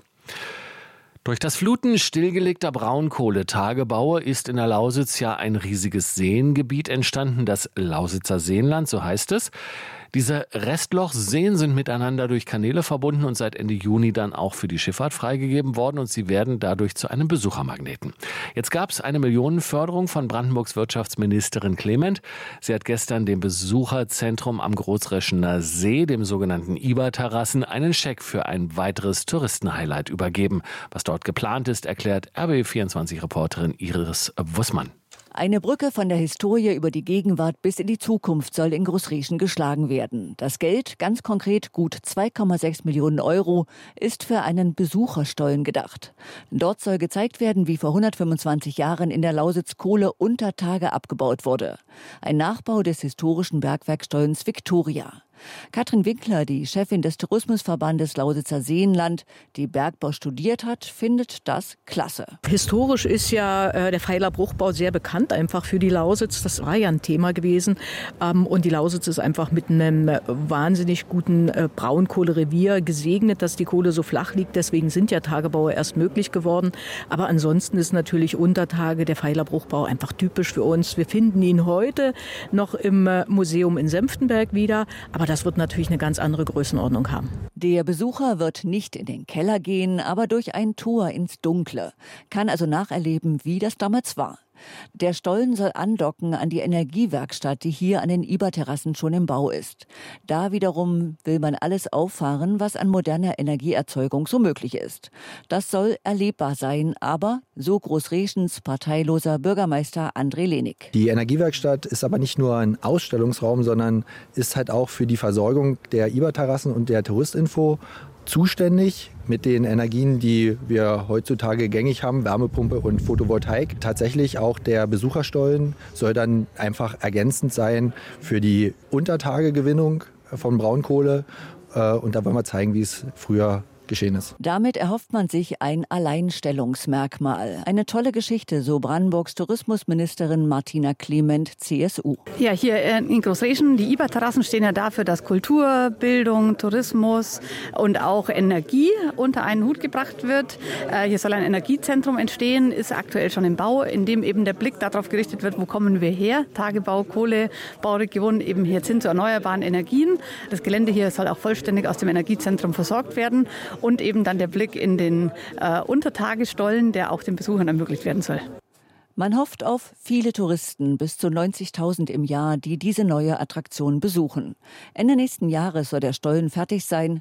S5: Durch das Fluten stillgelegter Braunkohletagebaue ist in der Lausitz ja ein riesiges Seengebiet entstanden, das Lausitzer Seenland, so heißt es. Diese Restlochseen sind miteinander durch Kanäle verbunden und seit Ende Juni dann auch für die Schifffahrt freigegeben worden und sie werden dadurch zu einem Besuchermagneten. Jetzt gab es eine Millionenförderung von Brandenburgs Wirtschaftsministerin Clement. Sie hat gestern dem Besucherzentrum am Großreschener See, dem sogenannten Iber-Terrassen, einen Scheck für ein weiteres Touristenhighlight übergeben. Was dort geplant ist, erklärt RBB24-Reporterin Iris Wussmann.
S4: Eine Brücke von der Historie über die Gegenwart bis in die Zukunft soll in Großrieschen geschlagen werden. Das Geld, ganz konkret gut 2,6 Millionen Euro, ist für einen Besucherstollen gedacht. Dort soll gezeigt werden, wie vor 125 Jahren in der Lausitz Kohle unter Tage abgebaut wurde. Ein Nachbau des historischen Bergwerkstollens Victoria. Katrin Winkler, die Chefin des Tourismusverbandes Lausitzer Seenland, die Bergbau studiert hat, findet das klasse.
S6: Historisch ist ja der Pfeilerbruchbau sehr bekannt, einfach für die Lausitz. Das war ja ein Thema gewesen. Und die Lausitz ist einfach mit einem wahnsinnig guten Braunkohlerevier gesegnet, dass die Kohle so flach liegt. Deswegen sind ja Tagebaue erst möglich geworden. Aber ansonsten ist natürlich Untertage der Pfeilerbruchbau einfach typisch für uns. Wir finden ihn heute noch im Museum in Senftenberg wieder. Aber das wird natürlich eine ganz andere Größenordnung haben.
S4: Der Besucher wird nicht in den Keller gehen, aber durch ein Tor ins Dunkle. Kann also nacherleben, wie das damals war. Der Stollen soll andocken an die Energiewerkstatt, die hier an den Iber-Terrassen schon im Bau ist. Da wiederum will man alles auffahren, was an moderner Energieerzeugung so möglich ist. Das soll erlebbar sein, aber so Großreschens parteiloser Bürgermeister André Lehnig.
S23: Die Energiewerkstatt ist aber nicht nur ein Ausstellungsraum, sondern ist halt auch für die Versorgung der Iber-Terrassen und der Touristinfo zuständig mit den Energien, die wir heutzutage gängig haben, Wärmepumpe und Photovoltaik. Tatsächlich auch der Besucherstollen soll dann einfach ergänzend sein für die Untertagegewinnung von Braunkohle. Und da wollen wir zeigen, wie es früher geschehen ist.
S4: Damit erhofft man sich ein Alleinstellungsmerkmal. Eine tolle Geschichte, so Brandenburgs Tourismusministerin Martina Clement, CSU.
S24: Ja, hier in Großreschen, die Iber-Terrassen stehen ja dafür, dass Kultur, Bildung, Tourismus und auch Energie unter einen Hut gebracht wird. Hier soll ein Energiezentrum entstehen, ist aktuell schon im Bau, in dem eben der Blick darauf gerichtet wird, wo kommen wir her? Tagebau, Kohlebauregion, eben hier hin zu erneuerbaren Energien. Das Gelände hier soll auch vollständig aus dem Energiezentrum versorgt werden. Und eben dann der Blick in den Untertagestollen, der auch den Besuchern ermöglicht werden soll.
S4: Man hofft auf viele Touristen, bis zu 90.000 im Jahr, die diese neue Attraktion besuchen. Ende nächsten Jahres soll der Stollen fertig sein,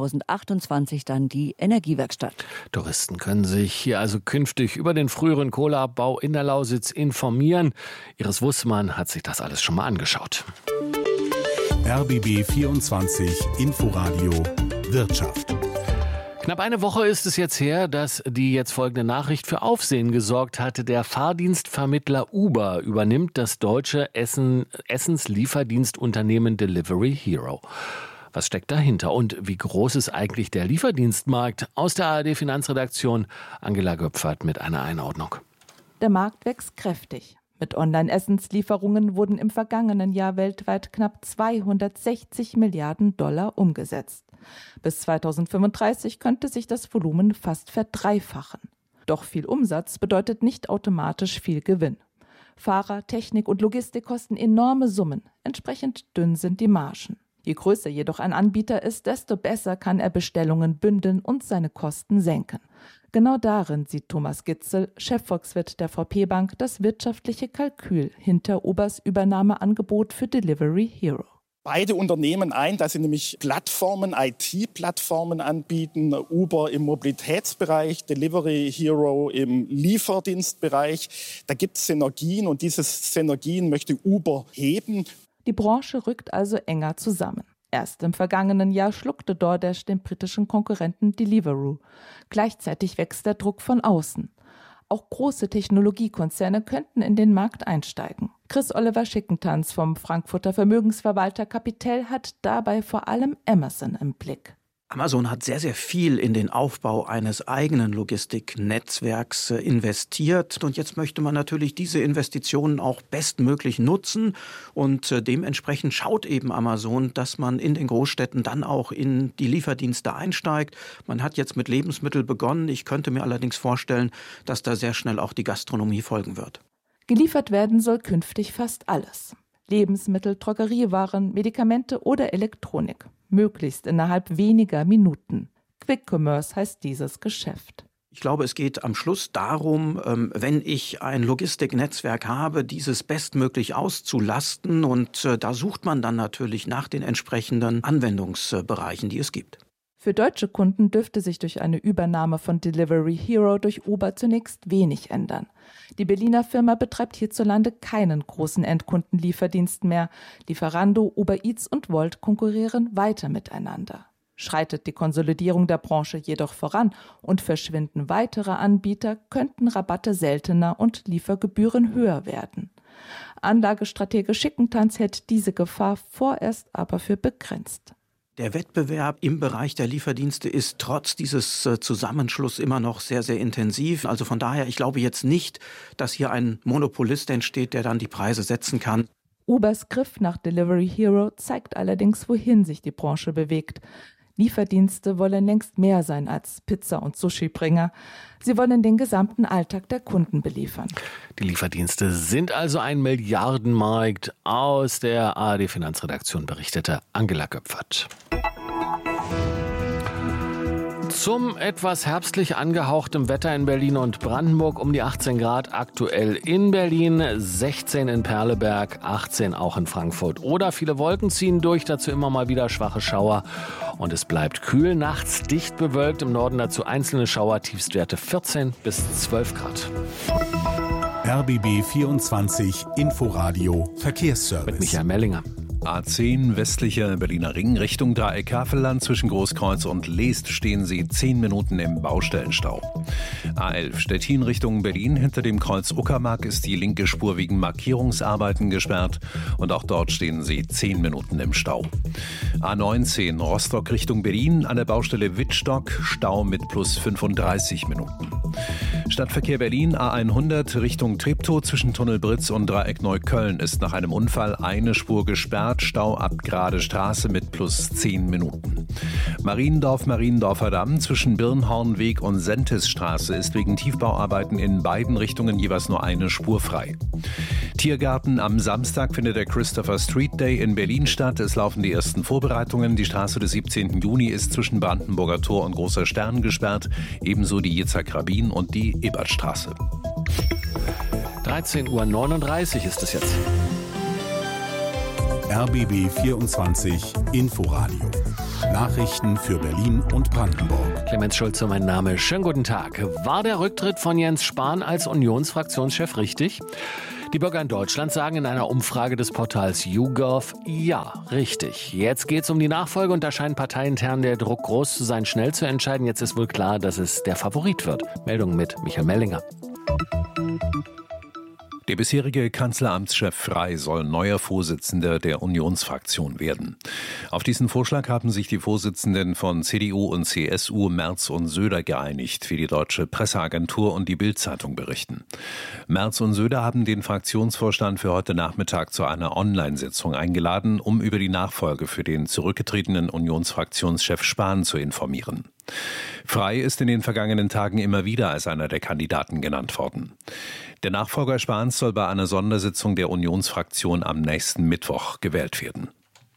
S4: 2028 dann die Energiewerkstatt.
S5: Touristen können sich hier also künftig über den früheren Kohleabbau in der Lausitz informieren. Iris Wussmann hat sich das alles schon mal angeschaut.
S14: RBB 24 Inforadio Wirtschaft.
S5: Knapp eine Woche ist es jetzt her, dass die jetzt folgende Nachricht für Aufsehen gesorgt hatte. Der Fahrdienstvermittler Uber übernimmt das deutsche Essenslieferdienstunternehmen Delivery Hero. Was steckt dahinter und wie groß ist eigentlich der Lieferdienstmarkt? Aus der ARD-Finanzredaktion Angela Göpfert mit einer Einordnung.
S7: Der Markt wächst kräftig. Mit Online-Essenslieferungen wurden im vergangenen Jahr weltweit knapp 260 Milliarden $ umgesetzt. Bis 2035 könnte sich das Volumen fast verdreifachen. Doch viel Umsatz bedeutet nicht automatisch viel Gewinn. Fahrer, Technik und Logistik kosten enorme Summen. Entsprechend dünn sind die Margen. Je größer jedoch ein Anbieter ist, desto besser kann er Bestellungen bündeln und seine Kosten senken. Genau darin sieht Thomas Gitzel, Chefvolkswirt der VP Bank, das wirtschaftliche Kalkül hinter Ubers Übernahmeangebot für Delivery Hero.
S9: Beide Unternehmen ein, dass sie nämlich Plattformen, IT-Plattformen anbieten. Uber im Mobilitätsbereich, Delivery Hero im Lieferdienstbereich. Da gibt es Synergien und diese Synergien möchte Uber heben.
S7: Die Branche rückt also enger zusammen. Erst im vergangenen Jahr schluckte DoorDash den britischen Konkurrenten Deliveroo. Gleichzeitig wächst der Druck von außen. Auch große Technologiekonzerne könnten in den Markt einsteigen. Chris Oliver Schickentanz vom Frankfurter Vermögensverwalter Capitel hat dabei vor allem Amazon im Blick.
S10: Amazon hat sehr, sehr viel in den Aufbau eines eigenen Logistiknetzwerks investiert. Und jetzt möchte man natürlich diese Investitionen auch bestmöglich nutzen. Und dementsprechend schaut eben Amazon, dass man in den Großstädten dann auch in die Lieferdienste einsteigt. Man hat jetzt mit Lebensmitteln begonnen. Ich könnte mir allerdings vorstellen, dass da sehr schnell auch die Gastronomie folgen wird.
S7: Geliefert werden soll künftig fast alles. Lebensmittel, Drogeriewaren, Medikamente oder Elektronik. Möglichst innerhalb weniger Minuten. Quick Commerce heißt dieses Geschäft.
S10: Ich glaube, es geht am Schluss darum, wenn ich ein Logistiknetzwerk habe, dieses bestmöglich auszulasten. Und da sucht man dann natürlich nach den entsprechenden Anwendungsbereichen, die es gibt.
S7: Für deutsche Kunden dürfte sich durch eine Übernahme von Delivery Hero durch Uber zunächst wenig ändern. Die Berliner Firma betreibt hierzulande keinen großen Endkundenlieferdienst mehr. Lieferando, Uber Eats und Wolt konkurrieren weiter miteinander. Schreitet die Konsolidierung der Branche jedoch voran und verschwinden weitere Anbieter, könnten Rabatte seltener und Liefergebühren höher werden. Anlagestratege Schickentanz hält diese Gefahr vorerst aber für begrenzt.
S10: Der Wettbewerb im Bereich der Lieferdienste ist trotz dieses Zusammenschlusses immer noch sehr, sehr intensiv. Also von daher, ich glaube jetzt nicht, dass hier ein Monopolist entsteht, der dann die Preise setzen kann.
S7: Ubers Griff nach Delivery Hero zeigt allerdings, wohin sich die Branche bewegt. Lieferdienste wollen längst mehr sein als Pizza- und Sushi-Bringer. Sie wollen den gesamten Alltag der Kunden beliefern.
S5: Die Lieferdienste sind also ein Milliardenmarkt. Aus der ARD-Finanzredaktion berichtete Angela Göpfert. Zum etwas herbstlich angehauchtem Wetter in Berlin und Brandenburg um die 18 Grad aktuell in Berlin, 16 in Perleberg, 18 auch in Frankfurt. Oder viele Wolken ziehen durch, dazu immer mal wieder schwache Schauer. Und es bleibt kühl, nachts dicht bewölkt, im Norden dazu einzelne Schauer, Tiefstwerte 14 bis 12 Grad.
S14: RBB 24 Inforadio Verkehrsservice.
S5: Mit Michael Mellinger.
S2: A10 westlicher Berliner Ring Richtung Dreieck Havelland zwischen Großkreuz und Leest stehen Sie 10 Minuten im Baustellenstau. A11 Stettin Richtung Berlin hinter dem Kreuz Uckermark ist die linke Spur wegen Markierungsarbeiten gesperrt und auch dort stehen Sie 10 Minuten im Stau. A19 Rostock Richtung Berlin an der Baustelle Wittstock Stau mit plus 35 Minuten. Stadtverkehr Berlin A100 Richtung Treptow zwischen Tunnel Britz und Dreieck Neukölln ist nach einem Unfall eine Spur gesperrt. Stau ab Grade Straße mit plus 10 Minuten. Mariendorfer Damm zwischen Birnhornweg und Sentisstraße ist wegen Tiefbauarbeiten in beiden Richtungen jeweils nur eine Spur frei. Tiergarten am Samstag findet der Christopher Street Day in Berlin statt. Es laufen die ersten Vorbereitungen. Die Straße des 17. Juni ist zwischen Brandenburger Tor und Großer Stern gesperrt. Ebenso die Yitzhak Rabin und die Ebertstraße.
S5: 13:39 Uhr ist es jetzt.
S14: RBB 24 Inforadio. Nachrichten für Berlin und Brandenburg.
S5: Clemens Schulze, mein Name. Schönen guten Tag. War der Rücktritt von Jens Spahn als Unionsfraktionschef richtig? Die Bürger in Deutschland sagen in einer Umfrage des Portals YouGov, ja, richtig. Jetzt geht's um die Nachfolge und da scheint parteiintern der Druck groß zu sein, schnell zu entscheiden. Jetzt ist wohl klar, dass es der Favorit wird. Meldung mit Michael Mellinger.
S2: Der bisherige Kanzleramtschef Frey soll neuer Vorsitzender der Unionsfraktion werden. Auf diesen Vorschlag haben sich die Vorsitzenden von CDU und CSU Merz und Söder geeinigt, wie die Deutsche Presseagentur und die Bild-Zeitung berichten. Merz und Söder haben den Fraktionsvorstand für heute Nachmittag zu einer Online-Sitzung eingeladen, um über die Nachfolge für den zurückgetretenen Unionsfraktionschef Spahn zu informieren. Frey ist in den vergangenen Tagen immer wieder als einer der Kandidaten genannt worden. Der Nachfolger Spahns soll bei einer Sondersitzung der Unionsfraktion am nächsten Mittwoch gewählt werden.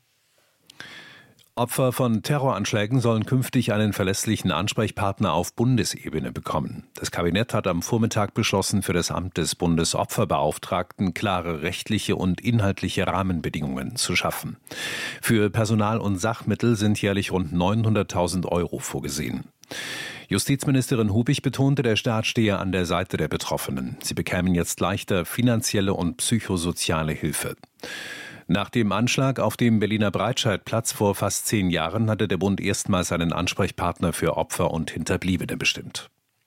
S2: Opfer von Terroranschlägen sollen künftig einen verlässlichen Ansprechpartner auf Bundesebene bekommen. Das Kabinett hat am Vormittag beschlossen, für das Amt des Bundesopferbeauftragten klare rechtliche und inhaltliche Rahmenbedingungen zu schaffen. Für Personal und Sachmittel sind jährlich rund 900.000 € vorgesehen. Justizministerin Hubig betonte, der Staat stehe an der Seite der Betroffenen. Sie bekämen jetzt leichter finanzielle und psychosoziale Hilfe. Nach dem Anschlag auf dem Berliner Breitscheidplatz vor fast 10 Jahren hatte der Bund erstmals einen Ansprechpartner für Opfer und Hinterbliebene bestimmt.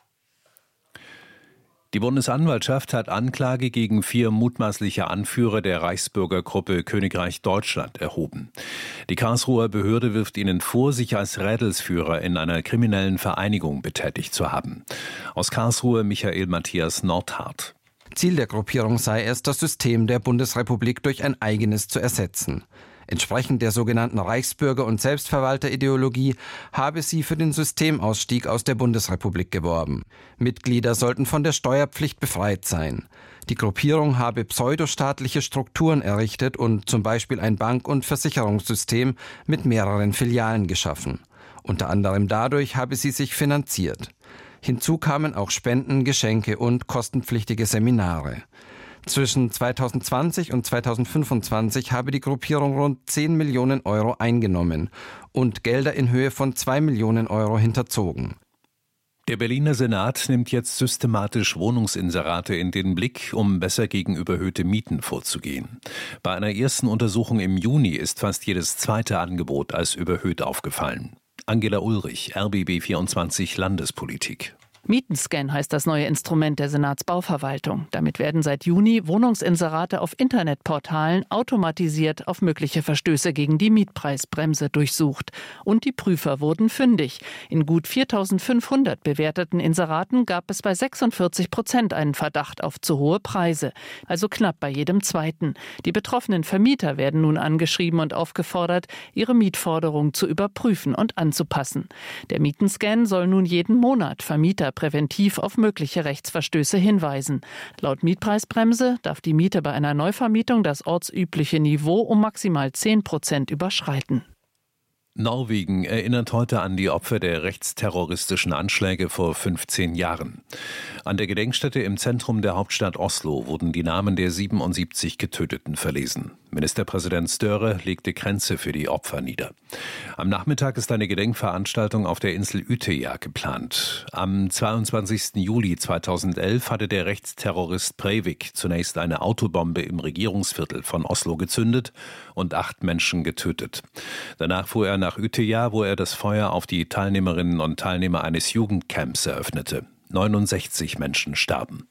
S2: Die Bundesanwaltschaft hat Anklage gegen 4 mutmaßliche Anführer der Reichsbürgergruppe Königreich Deutschland erhoben. Die Karlsruher Behörde wirft ihnen vor, sich als Rädelsführer in einer kriminellen Vereinigung betätigt zu haben. Aus Karlsruhe Michael Matthias Nordhardt.
S8: Ziel der Gruppierung sei es, das System der Bundesrepublik durch ein eigenes zu ersetzen. Entsprechend der sogenannten Reichsbürger- und Selbstverwalterideologie habe sie für den Systemausstieg aus der Bundesrepublik geworben. Mitglieder sollten von der Steuerpflicht befreit sein. Die Gruppierung habe pseudostaatliche Strukturen errichtet und zum Beispiel ein Bank- und Versicherungssystem mit mehreren Filialen geschaffen. Unter anderem dadurch habe sie sich finanziert. Hinzu kamen auch Spenden, Geschenke und kostenpflichtige Seminare. Zwischen 2020 und 2025 habe die Gruppierung rund 10 Millionen € eingenommen und Gelder in Höhe von 2 Millionen € hinterzogen.
S2: Der Berliner Senat nimmt jetzt systematisch Wohnungsinserate in den Blick, um besser gegen überhöhte Mieten vorzugehen. Bei einer ersten Untersuchung im Juni ist fast jedes zweite Angebot als überhöht aufgefallen. Angela Ulrich, RBB 24 Landespolitik.
S11: Mietenscan heißt das neue Instrument der Senatsbauverwaltung. Damit werden seit Juni Wohnungsinserate auf Internetportalen automatisiert auf mögliche Verstöße gegen die Mietpreisbremse durchsucht. Und die Prüfer wurden fündig. In gut 4.500 bewerteten Inseraten gab es bei 46% einen Verdacht auf zu hohe Preise. Also knapp bei jedem zweiten. Die betroffenen Vermieter werden nun angeschrieben und aufgefordert, ihre Mietforderung zu überprüfen und anzupassen. Der Mietenscan soll nun jeden Monat Vermieter präventiv auf mögliche Rechtsverstöße hinweisen. Laut Mietpreisbremse darf die Miete bei einer Neuvermietung das ortsübliche Niveau um maximal 10% überschreiten.
S2: Norwegen erinnert heute an die Opfer der rechtsterroristischen Anschläge vor 15 Jahren. An der Gedenkstätte im Zentrum der Hauptstadt Oslo wurden die Namen der 77 Getöteten verlesen. Ministerpräsident Støre legte Kränze für die Opfer nieder. Am Nachmittag ist eine Gedenkveranstaltung auf der Insel Utøya geplant. Am 22. Juli 2011 hatte der Rechtsterrorist Breivik zunächst eine Autobombe im Regierungsviertel von Oslo gezündet und 8 Menschen getötet. Danach fuhr er nach Utøya, wo er das Feuer auf die Teilnehmerinnen und Teilnehmer eines Jugendcamps eröffnete. 69 Menschen starben.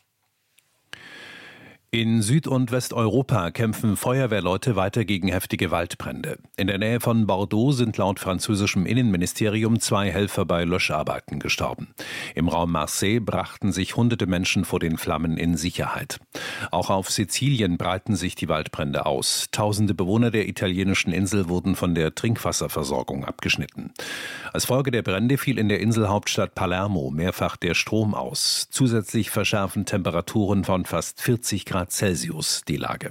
S2: In Süd- und Westeuropa kämpfen Feuerwehrleute weiter gegen heftige Waldbrände. In der Nähe von Bordeaux sind laut französischem Innenministerium 2 Helfer bei Löscharbeiten gestorben. Im Raum Marseille brachten sich hunderte Menschen vor den Flammen in Sicherheit. Auch auf Sizilien breiten sich die Waldbrände aus. Tausende Bewohner der italienischen Insel wurden von der Trinkwasserversorgung abgeschnitten. Als Folge der Brände fiel in der Inselhauptstadt Palermo mehrfach der Strom aus. Zusätzlich verschärfen Temperaturen von fast 40 Grad Celsius die Lage.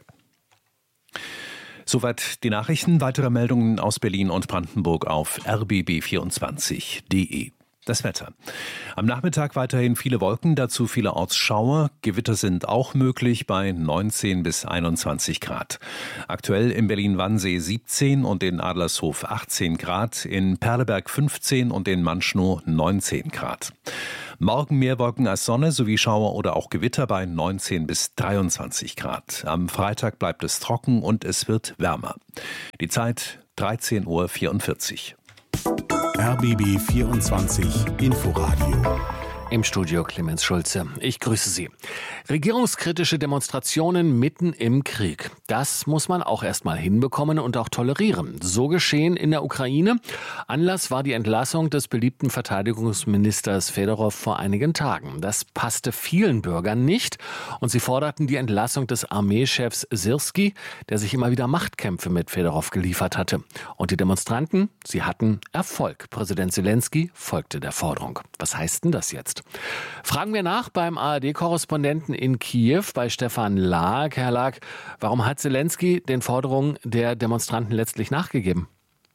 S2: Soweit die Nachrichten. Weitere Meldungen aus Berlin und Brandenburg auf rbb24.de. Das Wetter. Am Nachmittag weiterhin viele Wolken, dazu vielerorts Schauer. Gewitter sind auch möglich bei 19 bis 21 Grad. Aktuell in Berlin-Wannsee 17 und in Adlershof 18 Grad, in Perleberg 15 und in Manschnow 19 Grad. Morgen mehr Wolken als Sonne sowie Schauer oder auch Gewitter bei 19 bis 23 Grad. Am Freitag bleibt es trocken und es wird wärmer. Die Zeit 13:44 Uhr.
S14: RBB 24 Inforadio.
S5: Im Studio Clemens Schulze. Ich grüße Sie. Regierungskritische Demonstrationen mitten im Krieg. Das muss man auch erstmal hinbekommen und auch tolerieren. So geschehen in der Ukraine. Anlass war die Entlassung des beliebten Verteidigungsministers Fedorov vor einigen Tagen. Das passte vielen Bürgern nicht und sie forderten die Entlassung des Armeechefs Syrski, der sich immer wieder Machtkämpfe mit Fedorov geliefert hatte. Und die Demonstranten, sie hatten Erfolg. Präsident Zelensky folgte der Forderung. Was heißt denn das jetzt? Fragen wir nach beim ARD-Korrespondenten in Kiew, bei Stefan Lag. Herr Lag, warum hat Zelensky den Forderungen der Demonstranten letztlich nachgegeben?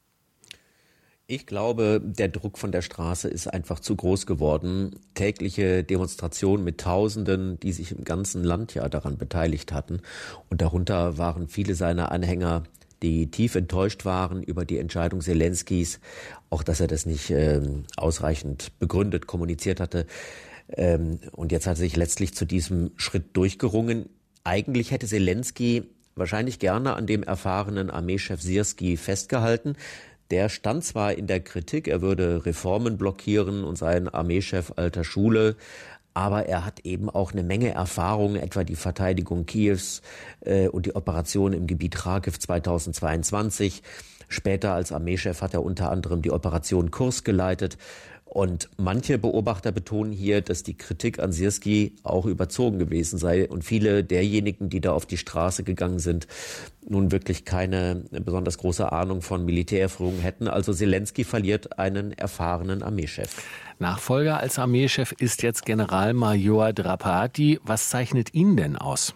S12: Ich glaube, der Druck von der Straße ist einfach zu groß geworden. Tägliche Demonstrationen mit Tausenden, die sich im ganzen Land ja daran beteiligt hatten. Und darunter waren viele seiner Anhänger, die tief enttäuscht waren über die Entscheidung Zelenskys, auch dass er das nicht ausreichend begründet kommuniziert hatte. Und jetzt hat er sich letztlich zu diesem Schritt durchgerungen. Eigentlich hätte Zelensky wahrscheinlich gerne an dem erfahrenen Armeechef Syrski festgehalten. Der stand zwar in der Kritik, er würde Reformen blockieren und sei ein Armeechef alter Schule, aber er hat eben auch eine Menge Erfahrung, etwa die Verteidigung Kiews und die Operation im Gebiet Kharkiv 2022. Später als Armeechef hat er unter anderem die Operation Kurs geleitet. Und manche Beobachter betonen hier, dass die Kritik an Syrski auch überzogen gewesen sei und viele derjenigen, die da auf die Straße gegangen sind, nun wirklich keine besonders große Ahnung von Militärführung hätten. Also Zelensky verliert einen erfahrenen Armeechef.
S5: Nachfolger als Armeechef ist jetzt Generalmajor Drapati. Was zeichnet ihn denn aus?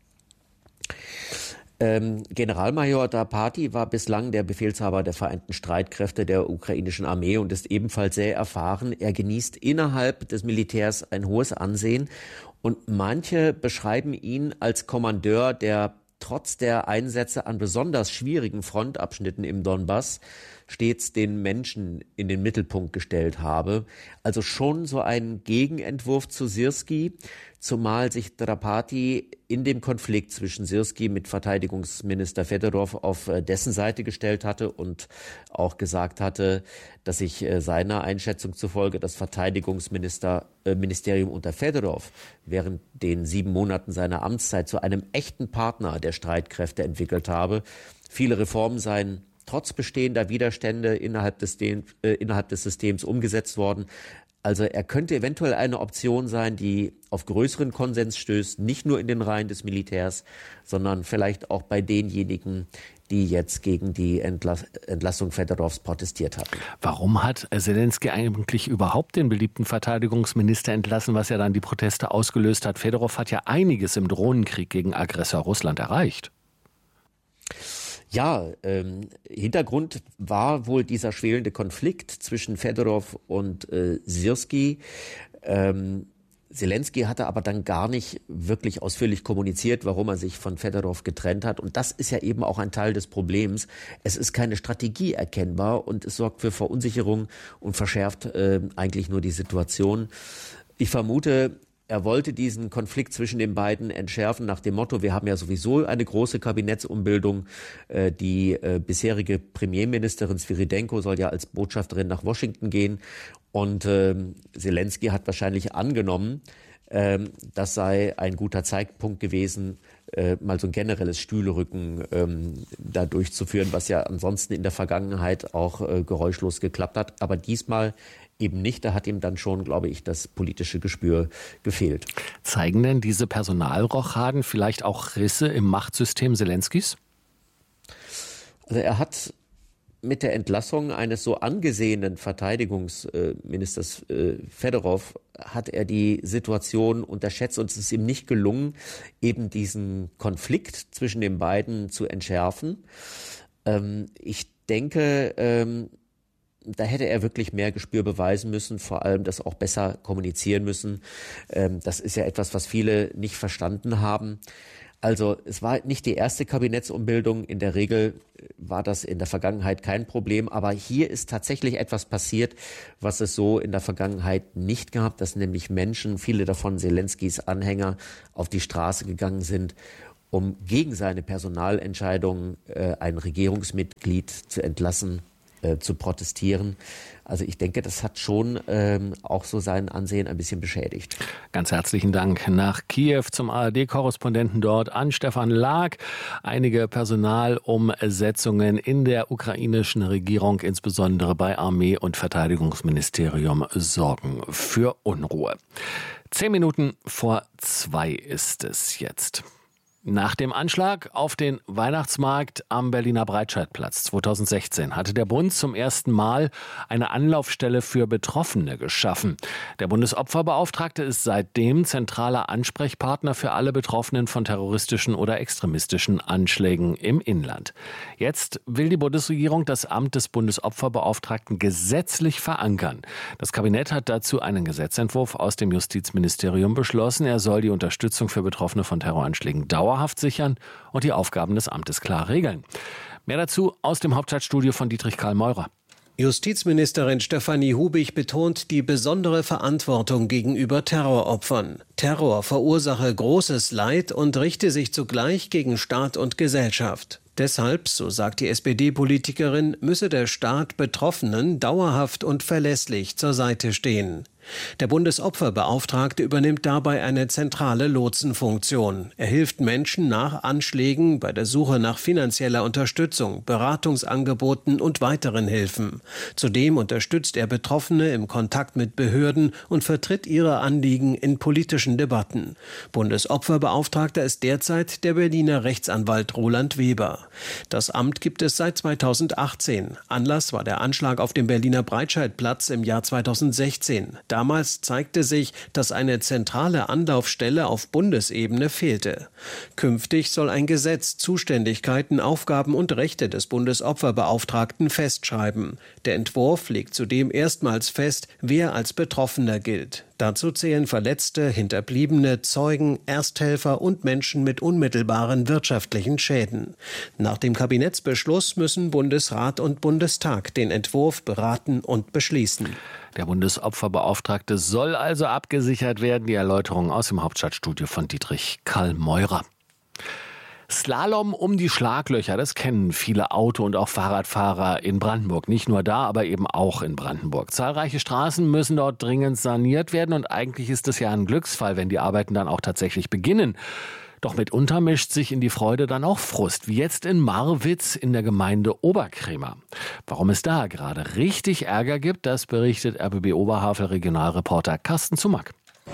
S12: Generalmajor Drapati war bislang der Befehlshaber der Vereinten Streitkräfte der ukrainischen Armee und ist ebenfalls sehr erfahren. Er genießt innerhalb des Militärs ein hohes Ansehen und manche beschreiben ihn als Kommandeur, der trotz der Einsätze an besonders schwierigen Frontabschnitten im Donbass stets den Menschen in den Mittelpunkt gestellt habe. Also schon so ein Gegenentwurf zu Syrski, zumal sich Drapati in dem Konflikt zwischen Syrski mit Verteidigungsminister Fedorov auf dessen Seite gestellt hatte und auch gesagt hatte, dass sich seiner Einschätzung zufolge das Verteidigungsministerium unter Fedorov während den 7 Monaten seiner Amtszeit zu einem echten Partner der Streitkräfte entwickelt habe. Viele Reformen seien trotz bestehender Widerstände innerhalb des Systems umgesetzt worden. Also er könnte eventuell eine Option sein, die auf größeren Konsens stößt, nicht nur in den Reihen des Militärs, sondern vielleicht auch bei denjenigen, die jetzt gegen die Entlassung Fedorovs protestiert hatten.
S5: Warum hat Zelensky eigentlich überhaupt den beliebten Verteidigungsminister entlassen, was ja dann die Proteste ausgelöst hat? Fedorov hat ja einiges im Drohnenkrieg gegen Aggressor Russland erreicht.
S12: Ja, Hintergrund war wohl dieser schwelende Konflikt zwischen Fedorov und Syrski. Zelensky hatte aber dann gar nicht wirklich ausführlich kommuniziert, warum er sich von Fedorov getrennt hat. Und das ist ja eben auch ein Teil des Problems. Es ist keine Strategie erkennbar und es sorgt für Verunsicherung und verschärft eigentlich nur die Situation. Ich vermute, er wollte diesen Konflikt zwischen den beiden entschärfen nach dem Motto, wir haben ja sowieso eine große Kabinettsumbildung. Die bisherige Premierministerin Sviridenko soll ja als Botschafterin nach Washington gehen. Und Zelensky hat wahrscheinlich angenommen, das sei ein guter Zeitpunkt gewesen, mal so ein generelles Stühlerücken da durchzuführen, was ja ansonsten in der Vergangenheit auch geräuschlos geklappt hat. Aber diesmal eben nicht. Da hat ihm dann schon, glaube ich, das politische Gespür gefehlt.
S5: Zeigen denn diese Personalrochaden vielleicht auch Risse im Machtsystem Zelenskys?
S12: Also er hat mit der Entlassung eines so angesehenen Verteidigungsministers Fedorov hat er die Situation unterschätzt und es ist ihm nicht gelungen, eben diesen Konflikt zwischen den beiden zu entschärfen. Ich denke, da hätte er wirklich mehr Gespür beweisen müssen, vor allem das auch besser kommunizieren müssen. Das ist ja etwas, was viele nicht verstanden haben. Also es war nicht die erste Kabinettsumbildung. In der Regel war das in der Vergangenheit kein Problem. Aber hier ist tatsächlich etwas passiert, was es so in der Vergangenheit nicht gab, dass nämlich Menschen, viele davon Zelenskys Anhänger, auf die Straße gegangen sind, um gegen seine Personalentscheidung ein Regierungsmitglied zu entlassen, zu protestieren. Also ich denke, das hat schon auch so sein Ansehen ein bisschen beschädigt.
S5: Ganz herzlichen Dank nach Kiew zum ARD-Korrespondenten dort an Stefan Lag. Einige Personalumsetzungen in der ukrainischen Regierung, insbesondere bei Armee und Verteidigungsministerium, sorgen für Unruhe. 10 Minuten vor 2 ist es jetzt. Nach dem Anschlag auf den Weihnachtsmarkt am Berliner Breitscheidplatz 2016 hatte der Bund zum ersten Mal eine Anlaufstelle für Betroffene geschaffen. Der Bundesopferbeauftragte ist seitdem zentraler Ansprechpartner für alle Betroffenen von terroristischen oder extremistischen Anschlägen im Inland. Jetzt will die Bundesregierung das Amt des Bundesopferbeauftragten gesetzlich verankern. Das Kabinett hat dazu einen Gesetzentwurf aus dem Justizministerium beschlossen. Er soll die Unterstützung für Betroffene von Terroranschlägen dauerhaft sichern und die Aufgaben des Amtes klar regeln. Mehr dazu aus dem Hauptstadtstudio von Dietrich Karl Meurer.
S20: Justizministerin Stefanie Hubig betont die besondere Verantwortung gegenüber Terroropfern. Terror verursache großes Leid und richte sich zugleich gegen Staat und Gesellschaft. Deshalb, so sagt die SPD-Politikerin, müsse der Staat Betroffenen dauerhaft und verlässlich zur Seite stehen. Der Bundesopferbeauftragte übernimmt dabei eine zentrale Lotsenfunktion. Er hilft Menschen nach Anschlägen bei der Suche nach finanzieller Unterstützung, Beratungsangeboten und weiteren Hilfen. Zudem unterstützt er Betroffene im Kontakt mit Behörden und vertritt ihre Anliegen in politischen Debatten. Bundesopferbeauftragter ist derzeit der Berliner Rechtsanwalt Roland Weber. Das Amt gibt es seit 2018. Anlass war der Anschlag auf dem Berliner Breitscheidplatz im Jahr 2016. Damals zeigte sich, dass eine zentrale Anlaufstelle auf Bundesebene fehlte. Künftig soll ein Gesetz Zuständigkeiten, Aufgaben und Rechte des Bundesopferbeauftragten festschreiben. Der Entwurf legt zudem erstmals fest, wer als Betroffener gilt. Dazu zählen Verletzte, Hinterbliebene, Zeugen, Ersthelfer und Menschen mit unmittelbaren wirtschaftlichen Schäden. Nach dem Kabinettsbeschluss müssen Bundesrat und Bundestag den Entwurf beraten und beschließen.
S5: Der Bundesopferbeauftragte soll also abgesichert werden. Die Erläuterung aus dem Hauptstadtstudio von Dietrich Karl Meurer. Slalom um die Schlaglöcher, das kennen viele Auto- und auch Fahrradfahrer in Brandenburg. Nicht nur da, aber eben auch in Brandenburg. Zahlreiche Straßen müssen dort dringend saniert werden und eigentlich ist es ja ein Glücksfall, wenn die Arbeiten dann auch tatsächlich beginnen. Doch mitunter mischt sich in die Freude dann auch Frust, wie jetzt in Marwitz in der Gemeinde Oberkrämer. Warum es da gerade richtig Ärger gibt, das berichtet RBB Oberhavel-Regionalreporter Carsten Zumack.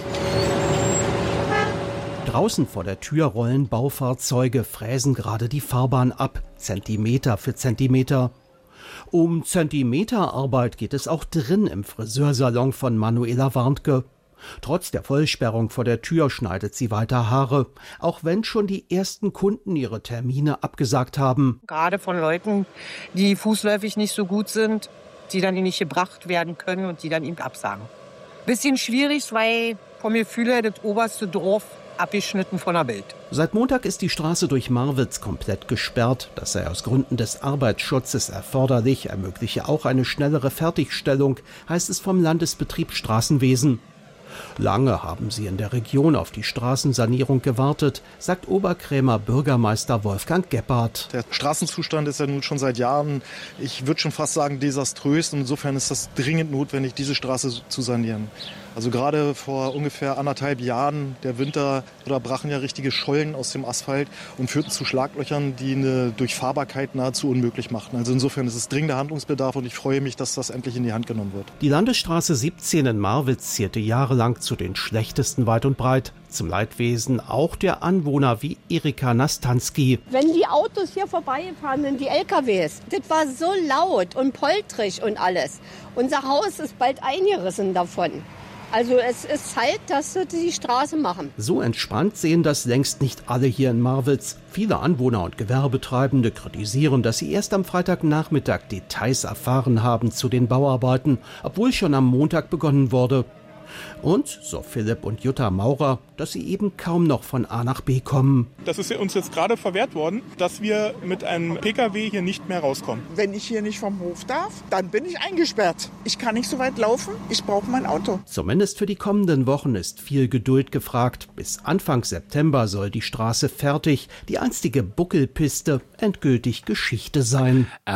S13: Draußen vor der Tür rollen Baufahrzeuge, fräsen gerade die Fahrbahn ab, Zentimeter für Zentimeter. Um Zentimeterarbeit geht es auch drin im Friseursalon von Manuela Warntke. Trotz der Vollsperrung vor der Tür schneidet sie weiter Haare, auch wenn schon die ersten Kunden ihre Termine abgesagt haben.
S15: Gerade von Leuten, die fußläufig nicht so gut sind, die dann nicht gebracht werden können und die dann eben absagen. Bisschen schwierig, weil vom Gefühl her das oberste Dorf abgeschnitten von der Welt.
S13: Seit Montag ist die Straße durch Marwitz komplett gesperrt. Das sei aus Gründen des Arbeitsschutzes erforderlich, ermögliche auch eine schnellere Fertigstellung, heißt es vom Landesbetrieb Straßenwesen. Lange haben sie in der Region auf die Straßensanierung gewartet, sagt Oberkrämer Bürgermeister Wolfgang Gebhardt.
S16: Der Straßenzustand ist ja nun schon seit Jahren, ich würde schon fast sagen, desaströs. Und insofern ist das dringend notwendig, diese Straße zu sanieren. Also gerade vor ungefähr 1,5 Jahren, der Winter, da brachen ja richtige Schollen aus dem Asphalt und führten zu Schlaglöchern, die eine Durchfahrbarkeit nahezu unmöglich machten. Also insofern ist es dringender Handlungsbedarf und ich freue mich, dass das endlich in die Hand genommen wird.
S13: Die Landesstraße 17 in Marwitz zählte jahrelang zu den schlechtesten weit und breit. Zum Leidwesen auch der Anwohner wie Erika Nastanski.
S17: Wenn die Autos hier vorbeifahren sind, die LKWs, das war so laut und poltrig und alles. Unser Haus ist bald eingerissen davon. Also es ist Zeit, dass sie die Straße machen.
S13: So entspannt sehen das längst nicht alle hier in Marwitz. Viele Anwohner und Gewerbetreibende kritisieren, dass sie erst am Freitagnachmittag Details erfahren haben zu den Bauarbeiten, obwohl schon am Montag begonnen wurde. Und, so Philipp und Jutta Maurer, dass sie eben kaum noch von A nach B kommen.
S18: Das ist uns jetzt gerade verwehrt worden, dass wir mit einem Pkw hier nicht mehr rauskommen.
S19: Wenn ich hier nicht vom Hof darf, dann bin ich eingesperrt. Ich kann nicht so weit laufen, ich brauche mein Auto.
S13: Zumindest für die kommenden Wochen ist viel Geduld gefragt. Bis Anfang September soll die Straße fertig, die einstige Buckelpiste, endgültig Geschichte sein.